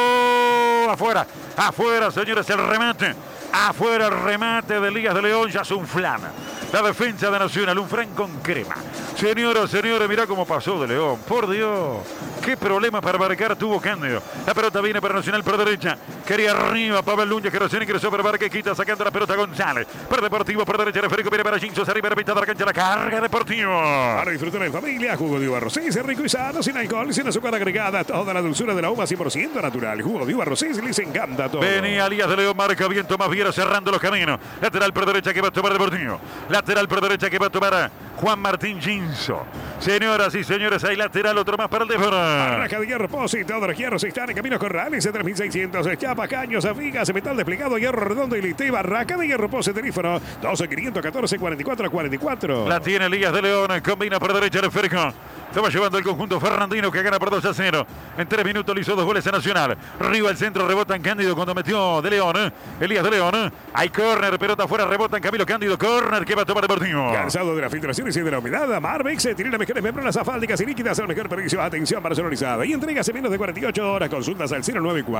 Afuera, señores, el remate. Afuera el remate de Ligas de León, ya es un flan. La defensa de Nacional, un flan con crema. Señoras, mirá cómo pasó de León. Por Dios, qué problema para marcar tuvo Cándido. La pelota viene para Nacional por derecha. Quería arriba Pavel Núñez, que recién ingresó para Barque, quita sacando la pelota González. Para Deportivo por derecha, el Federico viene para Ginzos, arriba, repita de la cancha, la carga Deportivo. Para disfrutar en familia, jugo de uva Rosés, rico y sano, sin alcohol, sin azúcar agregada, toda la dulzura de la uva 100% natural. Jugo de uva Rosés, les encanta todo. Venía Elías de León, marca bien Tomás Viera cerrando los caminos. Lateral por derecha que va a tomar Deportivo. Lateral por derecha que va a tomar Juan Martín Ginzo. Señoras y señores, hay lateral, otro más para el Depor. Barraca de hierro, Posi, todos los hierros están en Caminos Corrales, 3600, chapa, caños, vigas, metal desplegado, hierro redondo y lite. Barraca de hierro, Posi, teléfono 12 514 44 44. La tiene Elías de León, combina por derecha el esférico. Se va llevando el conjunto Fernandino que gana por 2-0. En 3 minutos le hizo 2 goles a Nacional. Riva el centro, rebota en Cándido cuando metió De León. Elías De León. Hay córner, pelota afuera, rebota en Camilo Cándido. Córner que va a tomar Deportivo. Cansado de las filtraciones y de la humedad, Marvex tiene las mejores membranas asfálticas y líquidas al mejor precio. Atención personalizada y entregas en menos de 48 horas. Consultas al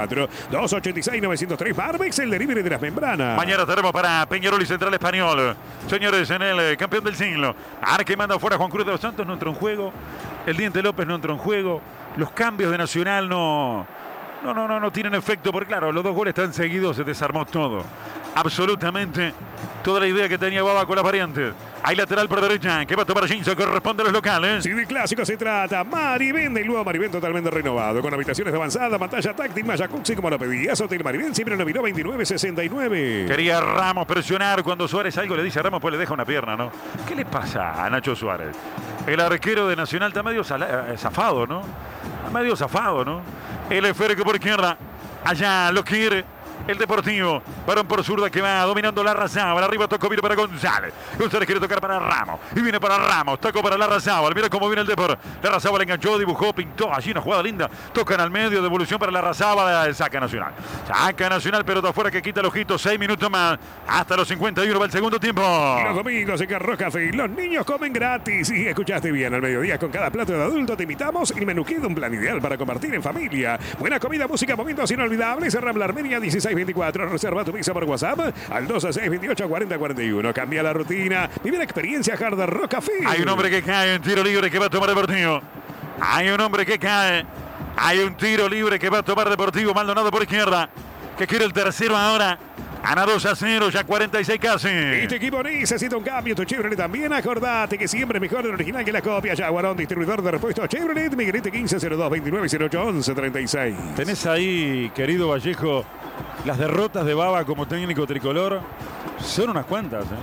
094-286-903. Marvex, el delivery de las membranas. Mañana estaremos para Peñarol y Central Español. Señores, en el campeón del siglo. Arque manda afuera Juan Cruz de los Santos, no entró en juego. El Diente López no entró en juego. Los cambios de Nacional no tienen efecto, porque claro, los 2 goles están seguidos, se desarmó todo. Absolutamente toda la idea que tenía Baba con las variantes. Hay lateral por derecha, que va a tomar Ginzo, corresponde a los locales. Si de clásico se trata, Marivén, el nuevo Marivén totalmente renovado, con habitaciones de avanzada, pantalla táctil, jacuzzi como lo pedías. Hotel Marivén siempre lo miró 2969. Quería Ramos presionar cuando Suárez algo le dice a Ramos, pues le deja una pierna, ¿no? ¿Qué le pasa a Nacho Suárez? El arquero de Nacional está medio zafado, ¿no? Medio zafado, ¿no? El esférico por izquierda, allá lo quiere el Deportivo. Varón por zurda que va dominando Larrazábal. Arriba tocó, viene para González. González quiere tocar para Ramos. Y viene para Ramos. Tocó para Larrazábal. Mira cómo viene el Depor. Larrazábal enganchó, dibujó, pintó. Allí una jugada linda. Tocan al medio. Devolución para Larrazábal. Saca Nacional. Saca Nacional, pelota afuera que quita el ojito. 6 minutos más. Hasta los 51 va el segundo tiempo. Y los domingos en Carros Café, los niños comen gratis. Y escuchaste bien, al mediodía con cada plato de adulto te invitamos el menú Kid, un plan ideal para compartir en familia. Buena comida, música, momentos inolvidables. Rambla Armenia 1624. Reserva tu pizza por WhatsApp al 226-28-40-41. Cambia la rutina. Vive la experiencia Hard Rock Café. Hay un hombre que cae en tiro libre que va a tomar Deportivo. Hay un hombre que cae. Hay un tiro libre que va a tomar Deportivo. Maldonado por izquierda. Que quiere el tercero ahora. Gana 2-0, ya 46 casi. Este equipo necesita un cambio. Tu Chevrolet también. Acordate que siempre es mejor el original que la copia. Jaguarón, distribuidor de repuestos Chevrolet. Miguelete 1502-2908-1136. Tenés ahí, querido Vallejo, las derrotas de Baba como técnico tricolor. Son unas cuantas, ¿eh?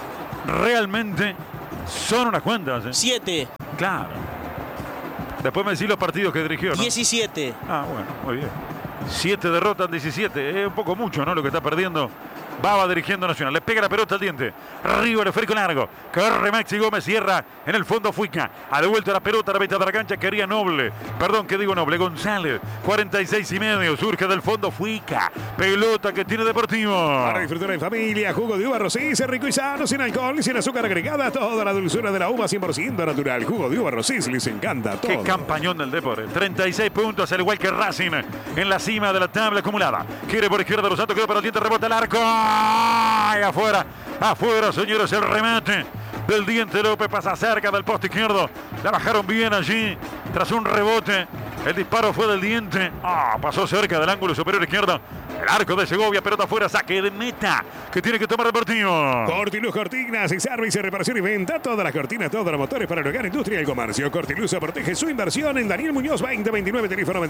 Realmente son unas cuantas, ¿eh? 7. Claro. Después me decís los partidos que dirigió, ¿no? 17. Ah, bueno, muy bien. 7 derrotas en 17. Es un poco mucho, ¿no? Lo que está perdiendo Baba dirigiendo Nacional. Le pega la pelota al Diente. Arriba el esférico largo. Corre Maxi Gómez. Cierra en el fondo Fuica. Ha devuelto la pelota a la mitad de la cancha. Quería Noble. Perdón, que digo Noble. González. 46,5. Surge del fondo Fuica. Pelota que tiene Deportivo. Para disfrutar en familia. Jugo de uva Rosés. Rico y sano. Sin alcohol y sin azúcar agregada. Toda la dulzura de la uva 100% natural. Jugo de uva Rosés. Les encanta todo. Qué campañón del Depor. 36 puntos. Al igual que Racing. En la cima de la tabla acumulada. Quiere por izquierda. Los Santos quedó para el Diente. Rebota el arco. ¡Ay, afuera! Afuera, señores, el remate del Diente López pasa cerca del poste izquierdo. La bajaron bien allí tras un rebote. El disparo fue del Diente. Pasó cerca del ángulo superior izquierdo. El arco de Segovia, pelota afuera, saque de meta que tiene que tomar Deportivo. Cortiluz Cortinas y servicio, reparación y venta. Todas las cortinas, todos los motores para el hogar, industria y el comercio. Cortiluz protege su inversión en Daniel Muñoz 2029, teléfono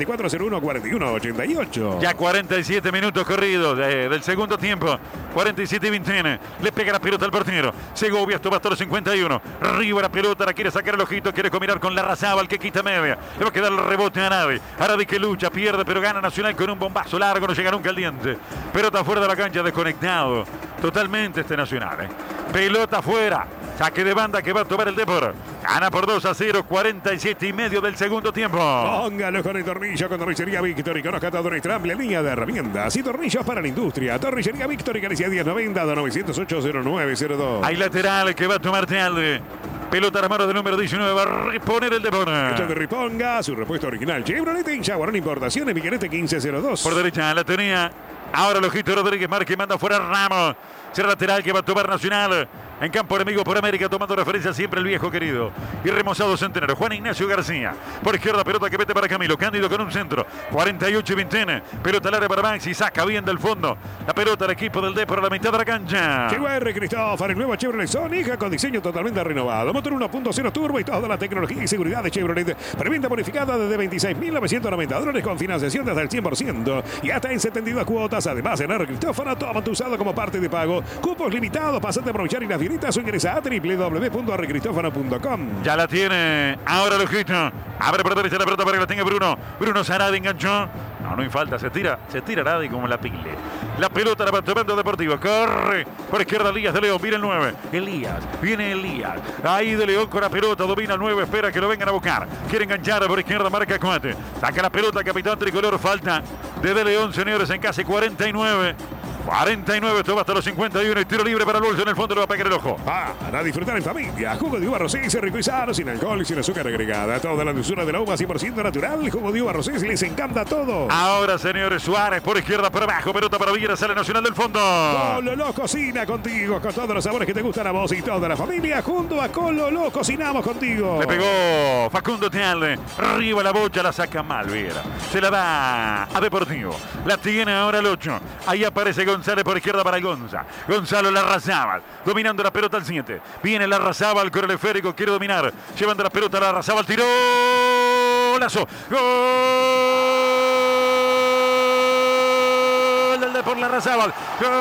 2401-4188. Ya 47 minutos corridos del segundo tiempo. 47 y 20. Le pega la pelota al portero. Segovia esto va hasta los 51. Arriba la pelota, la quiere sacar el ojito, quiere combinar con Larrazábal que quita media. Le va a quedar el rebote a Arabi. Arabi que lucha, pierde, pero gana Nacional con un bombazo largo, no llega nunca al Diente. Pelota fuera de la cancha, desconectado totalmente este Nacional. Pelota fuera. Saque de banda que va a tomar el Depor. Gana por 2-0, 47,5 del segundo tiempo. Póngalo con el tornillo con Tornillería Victory. Conozca toda nuestra amplia línea de herramientas y tornillos para la industria. Tornillería Victory, Galicia 1090 908-0902. Hay lateral que va a tomar Tealde. Pelota a la mano del número 19. Va a reponer el Depor. Esto de Riponga, su repuesto original Chevrolet en Jaguarón Importaciones, Miguelete 1502. Por derecha la tenía. Ahora el ojito Rodríguez Márquez manda fuera Ramos. Será lateral que va a tomar Nacional. En campo enemigo por América, tomando referencia siempre el viejo querido y remozado Centenario. Juan Ignacio García. Por izquierda, pelota que mete para Camilo. Cándido con un centro. 48 y 20. Pelota al área para Maxi. Saca bien del fondo. La pelota al equipo del Depor a la mitad de la cancha. Llegó R. Cristófaro, el nuevo Chevrolet Sonic con diseño totalmente renovado. Motor 1.0 turbo y toda la tecnología y seguridad de Chevrolet. Preventa bonificada desde $26.990 con financiación desde el 100% y hasta en 72 cuotas. Además, en R. Cristófaro, toma tu usado como parte de pago. Cupos limitados. Pasate a aprovechar y las vienitas o ingresa a www.rcristofano.com. Ya la tiene. Ahora el ojito. Abre por derecha la pelota para que la tenga Bruno. Bruno Sarabia enganchó. No hay falta, se tira Aradi como la pile. La pelota la va tomando Deportivo. Corre por izquierda Elías de León. Viene el 9. Viene Elías. Ahí de León con la pelota. Domina el 9. Espera que lo vengan a buscar. Quiere enganchar por izquierda. Marca Coate. Saca la pelota capitán tricolor. Falta de León, señores, en casi 49. 49, toma hasta los 51 y tiro libre para el bolso, en el fondo lo va a pegar el ojo. Para disfrutar en familia, jugo de uva Rosés, rico y sano, sin alcohol y sin azúcar agregada. Toda la dulzura de la uva 100% natural. Jugo de uva Rosés, les encanta todo. Ahora, señores, Suárez por izquierda, por abajo, pelota para Viera, sale Nacional del fondo. Cololó cocina contigo, con todos los sabores que te gustan a vos y toda la familia. Junto a Cololó cocinamos contigo. Le pegó Facundo Tealde, arriba la bocha, la saca mal Viera. Se la da a Deportivo. La tiene ahora el 8. Ahí aparece González por izquierda para Gonza. Gonzalo Larrazábal, dominando la pelota al 7. Viene Larrazábal con el esférico, quiere dominar. Llevando la pelota a Larrazábal, tiró. Golazo. Gol de por Larrazábal.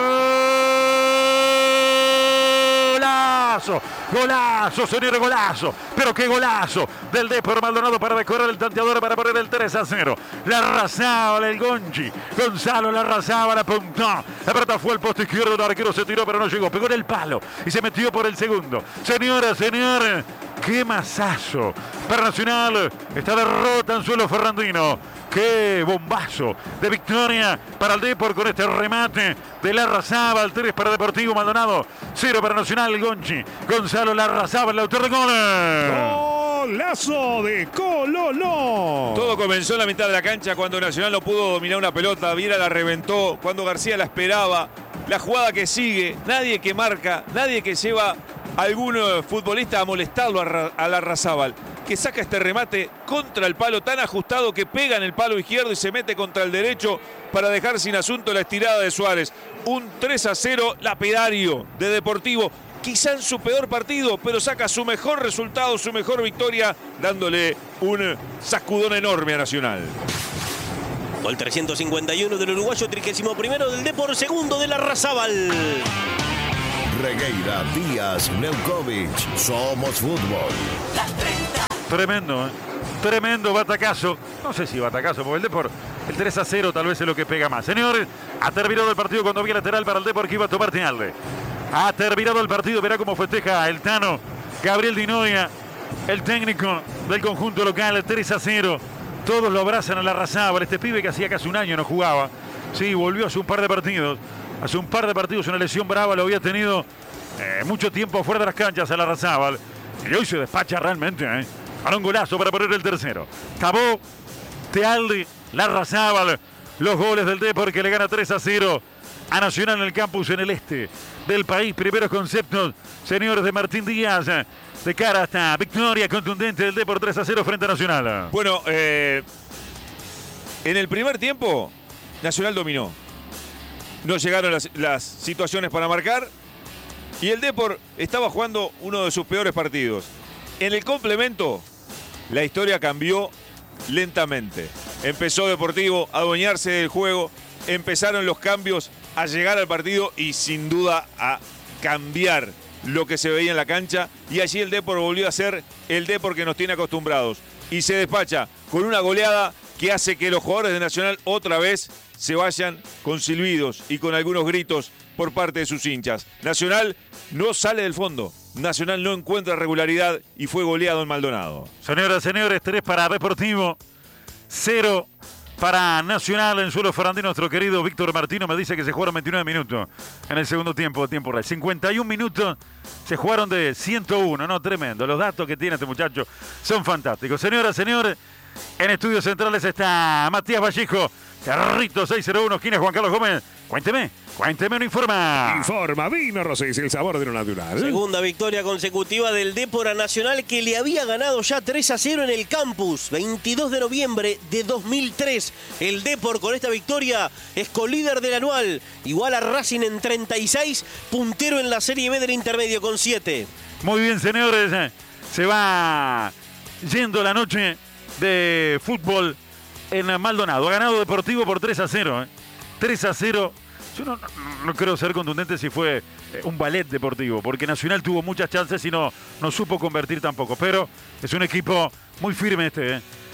Golazo, señor, golazo. Pero qué golazo del Depor Maldonado para decorar el tanteador, para poner el 3-0. Larrazábal, el Gonchi. Gonzalo Larrazábal apuntó. La pelota fue al poste izquierdo, el arquero se tiró pero no llegó. Pegó en el palo y se metió por el segundo. Señora, señor, qué masazo para Nacional. Esta derrota en suelo ferrandino. Qué bombazo de victoria para el Depor con este remate de Larrazábal. 3 para Deportivo Maldonado, 0 para Nacional, el Gonchi. Gonzalo Larrazábal, el autor de gol. Golazo de Cololó. Todo comenzó en la mitad de la cancha cuando Nacional no pudo dominar una pelota. Viera la reventó, cuando García la esperaba. La jugada que sigue, nadie que marca, nadie que lleva a algún futbolista a molestarlo a Larrazábal, que saca este remate contra el palo tan ajustado que pega en el palo izquierdo y se mete contra el derecho para dejar sin asunto la estirada de Suárez. Un 3-0 lapidario de Deportivo, quizá en su peor partido, pero saca su mejor resultado, su mejor victoria, dándole un sacudón enorme a Nacional. Gol 351 del uruguayo, 31º del Depor, segundo de Larrazábal. Regueira, Díaz, Neukovic, somos fútbol. Tremendo, ¿eh? Tremendo batacazo. No sé si batacazo, porque el Depor, el 3-0 tal vez es lo que pega más. Señores, ha terminado el partido cuando había lateral para el Depor que iba a tomar Tealde. Ha terminado el partido, verá cómo festeja el Tano. Gabriel Di Noia, el técnico del conjunto local, 3-0. Todos lo abrazan a Larrazábal, este pibe que hacía casi un año no jugaba. Sí, volvió hace un par de partidos. Hace un par de partidos una lesión brava, lo había tenido mucho tiempo fuera de las canchas a Larrazábal. Y hoy se despacha realmente, ¿eh? Para un golazo para poner el tercero. Cabó, Tealde, Larrazábal. Los goles del Depor que le gana 3-0 a Nacional en el campus en el este del país. Primeros conceptos, señores, de Martín Díaz, de cara a esta victoria contundente del Depor 3-0 frente a Nacional. Bueno, en el primer tiempo, Nacional dominó. No llegaron las situaciones para marcar y el Depor estaba jugando uno de sus peores partidos. En el complemento, la historia cambió lentamente. Empezó Deportivo a adueñarse del juego, empezaron los cambios a llegar al partido y sin duda a cambiar lo que se veía en la cancha, y allí el Depor volvió a ser el Depor que nos tiene acostumbrados y se despacha con una goleada que hace que los jugadores de Nacional otra vez se vayan con silbidos y con algunos gritos por parte de sus hinchas. Nacional no sale del fondo, Nacional no encuentra regularidad y fue goleado en Maldonado. Señoras y señores, 3 para Deportivo, 0 para Nacional en suelo ferrandino. Nuestro querido Víctor Martino me dice que se jugaron 29 minutos en el segundo tiempo real. 51 minutos se jugaron de 101, no, tremendo. Los datos que tiene este muchacho son fantásticos. Señoras, señores, en Estudios Centrales está Matías Vallejo, Carrito 601, esquina Juan Carlos Gómez. Cuénteme, no informa. Informa, vino Rosés, el sabor de lo natural. Segunda victoria consecutiva del Depor a Nacional, que le había ganado ya 3-0 en el campus. 22 de noviembre de 2003. El Depor con esta victoria es colíder del anual. Igual a Racing en 36, puntero en la Serie B del intermedio con 7. Muy bien, señores. Se va yendo la noche de fútbol en Maldonado. Ha ganado Deportivo por 3-0. 3-0. Yo no creo ser contundente si fue un ballet deportivo, porque Nacional tuvo muchas chances y no supo convertir tampoco. Pero es un equipo muy firme este.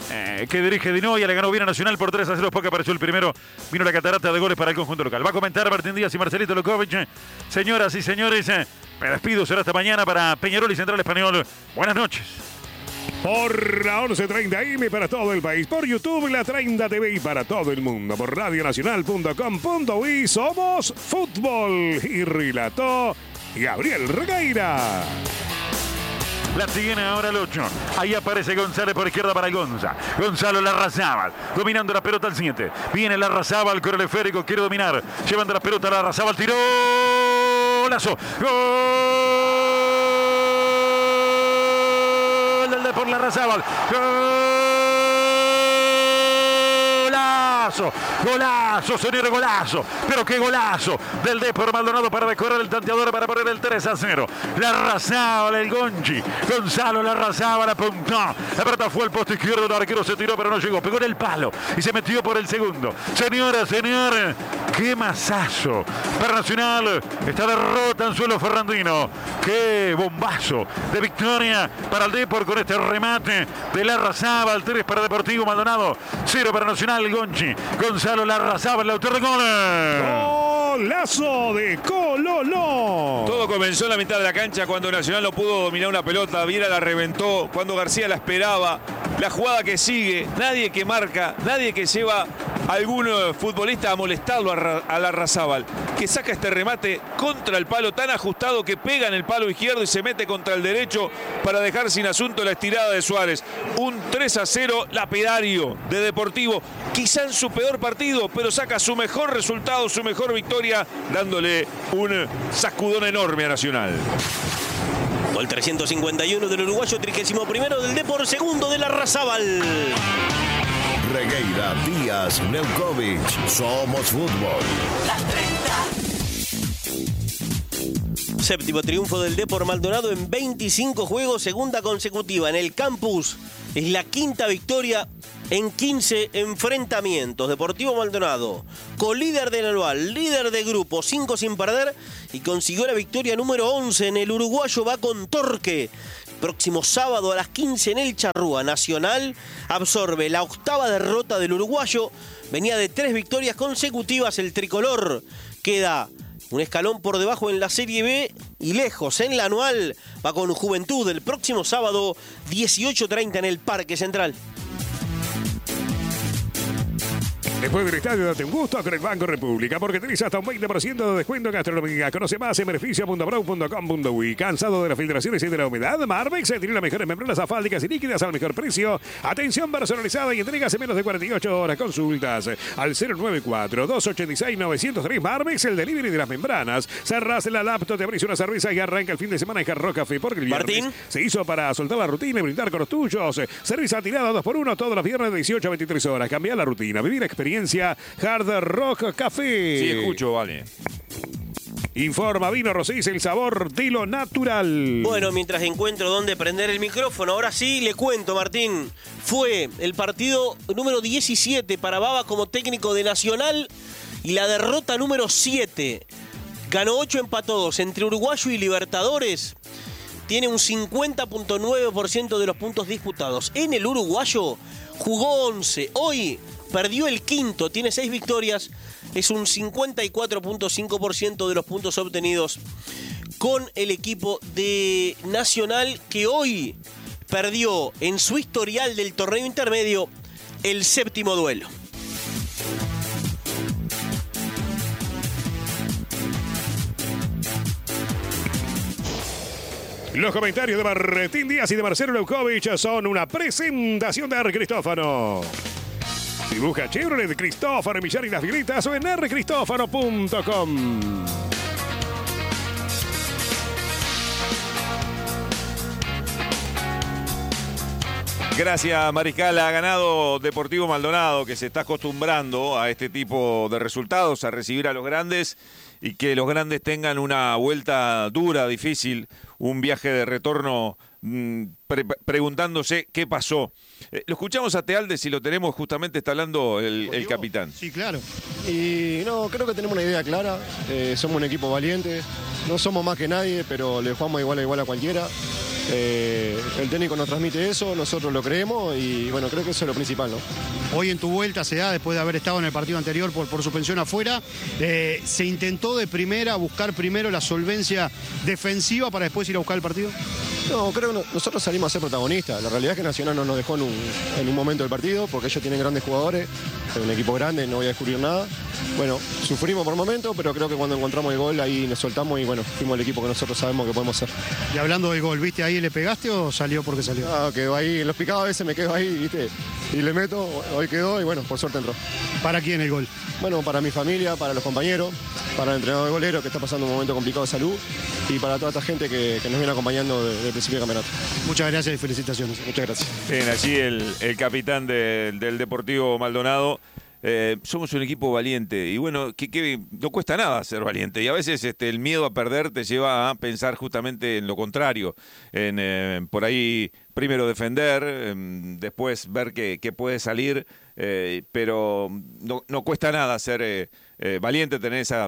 que dirige Dinoia, le ganó bien a Nacional por 3-0, después que apareció el primero, vino la catarata de goles para el conjunto local. Va a comentar Martín Díaz y Marcelito Lukovic. Señoras y señores, me despido, será hasta mañana para Peñarol y Central Español. Buenas noches. Por la 11:30 AM para todo el país, por YouTube, la 30 TV y para todo el mundo, por radionacional.com.uy. Somos Fútbol, y relató Gabriel Regueira. La tiene ahora el 8. Ahí aparece González por izquierda para Gonza. Gonzalo Larrazábal, dominando la pelota al 7. Viene Larrazábal con el esférico, quiere dominar. Llevando la pelota Larrazábal, tiró. Golazo. Gol del Depor Larrazábal. Golazo, golazo, señor, golazo. Pero qué golazo del Depor Maldonado para decorar el tanteador, para poner el 3-0. Larrazábal, el Gonchi. Gonzalo Larrazábal apuntó. La pelota fue al poste izquierdo, el arquero se tiró pero no llegó. Pegó en el palo y se metió por el segundo. Señora, señor, qué masazo para Nacional. Esta derrota en suelo ferrandino. Qué bombazo de victoria para el Depor con este remate de Larrazábal. 3 para Deportivo Maldonado, 0 para Nacional, Gonchi. Gonzalo Larrazábal, el autor de gol. Golazo de Cololo. Todo comenzó en la mitad de la cancha cuando Nacional no pudo dominar una pelota. Viera la reventó, cuando García la esperaba. La jugada que sigue, nadie que marca, nadie que lleva a algún futbolista a molestarlo a Larrazábal, que saca este remate contra el palo tan ajustado que pega en el palo izquierdo y se mete contra el derecho para dejar sin asunto la estirada de Suárez. Un 3-0 lapidario de Deportivo, quizá en su peor partido, pero saca su mejor resultado, su mejor victoria, dándole un sacudón enorme a Nacional. Gol 351 del uruguayo, 31º del Depor, segundo de Larrazábal. Regueira, Díaz, Leukovic. Somos Fútbol. Séptimo triunfo del Depor Maldonado en 25 juegos, segunda consecutiva en el campus. Es la quinta victoria en 15 enfrentamientos. Deportivo Maldonado, colíder del anual, líder de grupo, 5 sin perder, y consiguió la victoria número 11 en el uruguayo. Va con Torque. Próximo sábado a las 15 en el Charrúa. Nacional absorbe la octava derrota del uruguayo. Venía de 3 victorias consecutivas. El tricolor queda un escalón por debajo en la Serie B y lejos en la anual. Va con Juventud el próximo sábado 18:30 en el Parque Central. Después del estadio, date un gusto con el Banco República, porque tenés hasta un 20% de descuento en gastronomía. Conoce más en beneficio.brau.com.uy. ¿Cansado de las filtraciones y de la humedad? Marmex tiene las mejores membranas asfálticas y líquidas al mejor precio. Atención personalizada y entregas en menos de 48 horas. Consultas al 094-286-903. Marmex, el delivery de las membranas. Cerrás la laptop, te abrís una cerveza y arranca el fin de semana en Hard Rock Café, porque el viernes Martín se hizo para soltar la rutina y brindar con los tuyos. Servicio tirada 2x1 todos los viernes de 18 a 23 horas. Cambia la rutina, vivir la experiencia. Hard Rock Café. Sí, escucho, vale. Informa Vino Rosés, el sabor de lo natural. Bueno, mientras encuentro dónde prender el micrófono, ahora sí le cuento, Martín. Fue el partido número 17 para Baba como técnico de Nacional y la derrota número 7. Ganó 8, empató 2 entre Uruguayo y Libertadores. Tiene un 50.9% de los puntos disputados. En el uruguayo jugó 11. Hoy perdió el quinto, tiene 6 victorias. Es un 54.5% de los puntos obtenidos con el equipo de Nacional, que hoy perdió en su historial del torneo intermedio el 7º duelo. Los comentarios de Martín Díaz y de Marcelo Leukovic son una presentación de Cristófano. Si busca Chevrolet Cristófano, Millar y las Violetas, o en rcristófano.com. Gracias, Mariscal. Ha ganado Deportivo Maldonado, que se está acostumbrando a este tipo de resultados, a recibir a los grandes y que los grandes tengan una vuelta dura, difícil, un viaje de retorno preguntándose qué pasó. Lo escuchamos a Tealde, si lo tenemos, justamente está hablando el capitán. Sí, claro. Y no, creo que tenemos una idea clara. Somos un equipo valiente. No somos más que nadie, pero le jugamos igual a cualquiera. El técnico nos transmite eso, nosotros lo creemos y bueno, creo que eso es lo principal, ¿no? Hoy en tu vuelta se da, después de haber estado en el partido anterior por suspensión afuera, ¿se intentó de primera buscar primero la solvencia defensiva para después ir a buscar el partido? No, creo que nosotros salimos a ser protagonistas. La realidad es que Nacional no nos dejó en un momento del partido porque ellos tienen grandes jugadores, es un equipo grande, no voy a descubrir nada. Bueno, sufrimos por momentos, pero creo que cuando encontramos el gol ahí nos soltamos y bueno, fuimos el equipo que nosotros sabemos que podemos ser. Y hablando del gol, ¿viste ahí le pegaste o salió porque salió? Ah, quedó ahí, en los picados a veces me quedo ahí, ¿viste? Y le meto, hoy quedó y bueno, por suerte entró. ¿Para quién el gol? Bueno, para mi familia, para los compañeros, para el entrenador golero que está pasando un momento complicado de salud y para toda esta gente que nos viene acompañando desde el principio del campeonato. Muchas gracias y felicitaciones. Muchas gracias. Bien, allí el capitán del Deportivo Maldonado. Somos un equipo valiente y bueno, que no cuesta nada ser valiente y a veces el miedo a perder te lleva a pensar justamente en lo contrario, en por ahí primero defender, después ver qué puede salir, pero no cuesta nada ser valiente, tener esa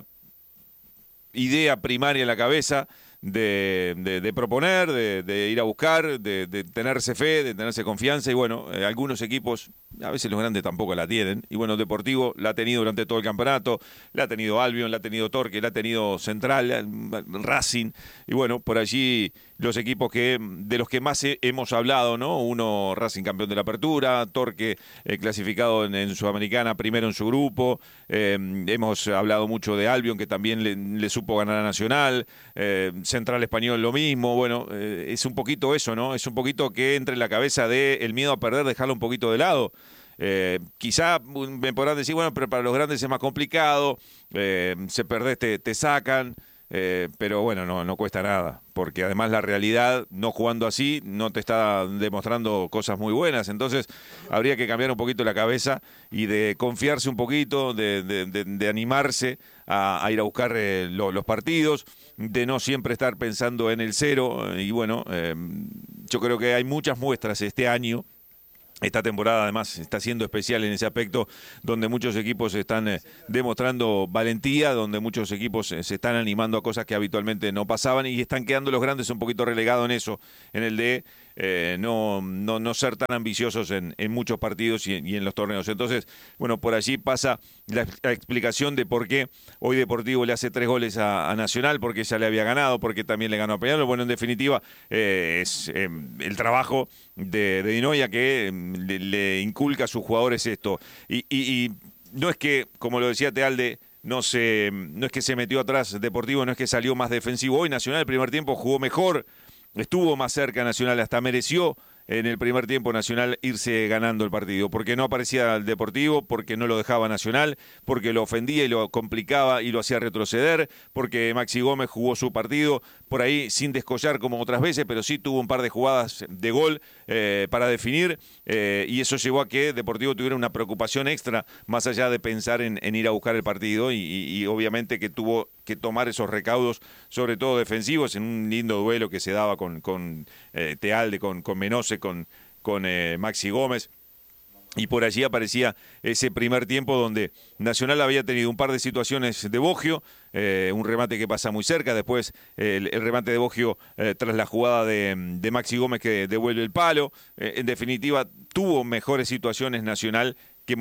idea primaria en la cabeza de proponer, de ir a buscar, de tenerse fe, de tenerse confianza y bueno, algunos equipos, a veces los grandes tampoco la tienen y bueno, Deportivo la ha tenido durante todo el campeonato, la ha tenido Albion, la ha tenido Torque, la ha tenido Central, Racing y bueno, por allí los equipos de los que más hemos hablado, ¿no? Uno, Racing campeón de la Apertura, Torque clasificado en Sudamericana, primero en su grupo, hemos hablado mucho de Albion que también le supo ganar a Nacional, Central Español lo mismo, bueno, es un poquito eso, ¿no? Es un poquito que entre en la cabeza el miedo a perder, dejarlo un poquito de lado. Quizá me podrán decir, bueno, pero para los grandes es más complicado, se perdés, te sacan, pero bueno, no cuesta nada, porque además la realidad, no jugando así, no te está demostrando cosas muy buenas, entonces habría que cambiar un poquito la cabeza y de confiarse un poquito, de animarse a ir a buscar los partidos, de no siempre estar pensando en el cero, y bueno, yo creo que hay muchas muestras este año. Esta temporada además está siendo especial en ese aspecto donde muchos equipos están demostrando valentía, donde muchos equipos se están animando a cosas que habitualmente no pasaban y están quedando los grandes un poquito relegados en eso, en el de no ser tan ambiciosos en muchos partidos y en los torneos. Entonces, bueno, por allí pasa la explicación de por qué hoy Deportivo le hace 3 goles a Nacional, porque ya le había ganado, porque también le ganó a Peñarol. Bueno, en definitiva, es el trabajo de Dinoia que le inculca a sus jugadores esto. Y no es que, como lo decía Tealde, no es que se metió atrás Deportivo, no es que salió más defensivo. Hoy Nacional el primer tiempo jugó mejor, estuvo más cerca Nacional, hasta mereció en el primer tiempo Nacional irse ganando el partido, porque no aparecía el Deportivo, porque no lo dejaba Nacional, porque lo ofendía y lo complicaba y lo hacía retroceder, porque Maxi Gómez jugó su partido por ahí sin descollar como otras veces, pero sí tuvo un par de jugadas de gol para definir y eso llevó a que Deportivo tuviera una preocupación extra más allá de pensar en ir a buscar el partido y obviamente que tuvo que tomar esos recaudos, sobre todo defensivos, en un lindo duelo que se daba con Tealde, con Menose, con Maxi Gómez. Y por allí aparecía ese primer tiempo donde Nacional había tenido un par de situaciones de Boggio, un remate que pasa muy cerca, después el remate de Boggio tras la jugada de Maxi Gómez que devuelve el palo. En definitiva, tuvo mejores situaciones Nacional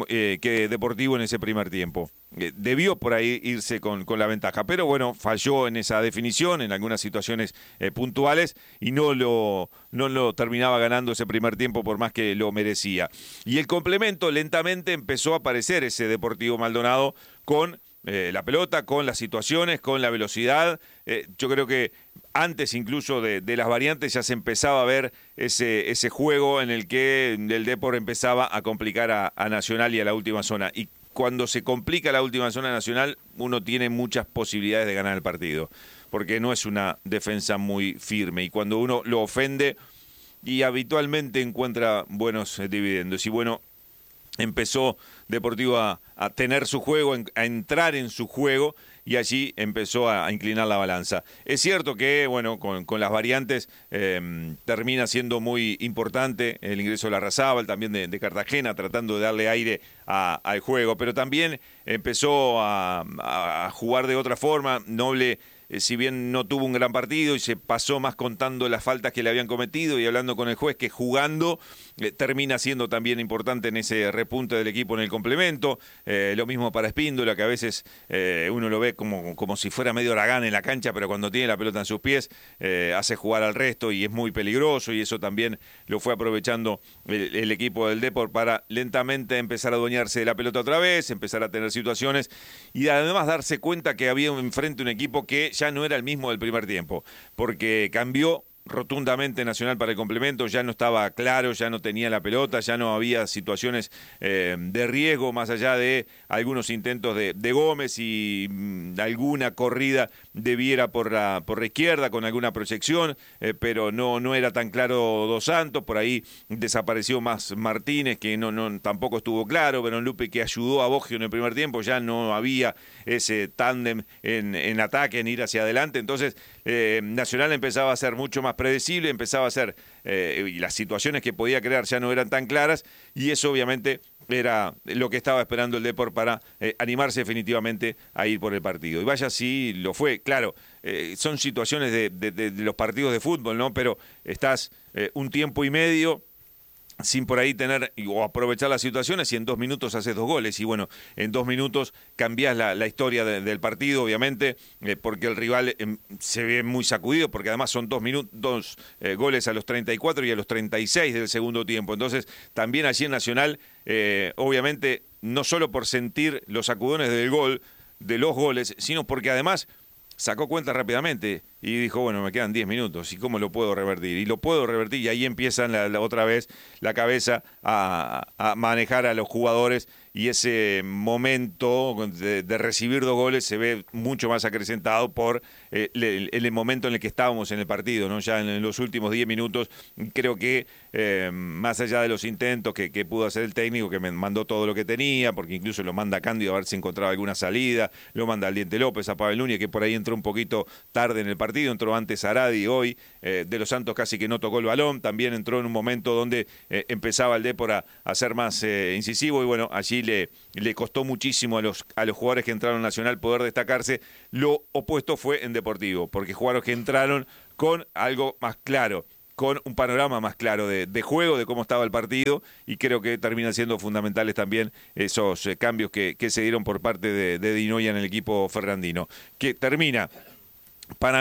que Deportivo en ese primer tiempo. Debió por ahí irse con la ventaja, pero bueno, falló en esa definición, en algunas situaciones puntuales, y no lo terminaba ganando ese primer tiempo por más que lo merecía. Y el complemento lentamente empezó a aparecer ese Deportivo Maldonado con la pelota, con las situaciones, con la velocidad. Yo creo que antes incluso de las variantes ya se empezaba a ver ese juego en el que el Depor empezaba a complicar a Nacional y a la última zona. Y cuando se complica la última zona Nacional, uno tiene muchas posibilidades de ganar el partido, porque no es una defensa muy firme. Y cuando uno lo ofende, y habitualmente encuentra buenos dividendos. Y bueno, empezó Deportivo a tener su juego, a entrar en su juego, y allí empezó a inclinar la balanza. Es cierto que, bueno, con las variantes termina siendo muy importante el ingreso de Larrazábal, también de Cartagena, tratando de darle aire al juego, pero también empezó a jugar de otra forma. Noble si bien no tuvo un gran partido y se pasó más contando las faltas que le habían cometido y hablando con el juez, que jugando termina siendo también importante en ese repunte del equipo en el complemento. Lo mismo para Espíndola, que a veces uno lo ve como si fuera medio Aragán en la cancha, pero cuando tiene la pelota en sus pies hace jugar al resto y es muy peligroso, y eso también lo fue aprovechando el equipo del Depor para lentamente empezar a adueñarse de la pelota otra vez, empezar a tener situaciones y además darse cuenta que había enfrente un equipo que ya no era el mismo del primer tiempo, porque cambió rotundamente Nacional para el complemento, ya no estaba claro, ya no tenía la pelota, ya no había situaciones de riesgo más allá de algunos intentos de Gómez y alguna corrida de Viera por la izquierda con alguna proyección, pero no era tan claro Dos Santos. Por ahí desapareció más Martínez, que tampoco estuvo claro. Verón Lupe, que ayudó a Boggio en el primer tiempo, ya no había ese tándem en ataque, en ir hacia adelante. Entonces Nacional empezaba a ser mucho más predecible, empezaba a ser, y las situaciones que podía crear ya no eran tan claras, y eso obviamente era lo que estaba esperando el Depor para animarse definitivamente a ir por el partido. Y vaya si lo fue. Claro, son situaciones de los partidos de fútbol, ¿no? Pero estás un tiempo y medio sin por ahí tener o aprovechar las situaciones, y en 2 minutos haces 2 goles, y bueno, en 2 minutos cambiás la historia del partido, obviamente, porque el rival se ve muy sacudido, porque además son 2 goles a los 34 y a los 36 del segundo tiempo. Entonces también allí en Nacional, obviamente, no solo por sentir los sacudones del gol, de los goles, sino porque además sacó cuenta rápidamente y dijo, bueno, me quedan 10 minutos, ¿y cómo lo puedo revertir? Y lo puedo revertir, y ahí empiezan otra vez la cabeza a manejar a los jugadores, y ese momento de recibir 2 goles se ve mucho más acrecentado por el momento en el que estábamos en el partido, ¿no? Ya en los últimos 10 minutos, creo que más allá de los intentos que pudo hacer el técnico, que me mandó todo lo que tenía, porque incluso lo manda a Cándido a ver si encontraba alguna salida, lo manda al Diente López, a Pavel Núñez, que por ahí entró un poquito tarde en el partido, entró antes Aradi hoy, De Los Santos casi que no tocó el balón, también entró en un momento donde empezaba el Depor a ser más incisivo, y bueno, allí le costó muchísimo a los jugadores que entraron Nacional poder destacarse. Lo opuesto fue en Deportivo, porque jugadores que entraron con algo más claro, con un panorama más claro de juego, de cómo estaba el partido, y creo que terminan siendo fundamentales también esos cambios que se dieron por parte de Di Noia en el equipo ferrandino, que termina para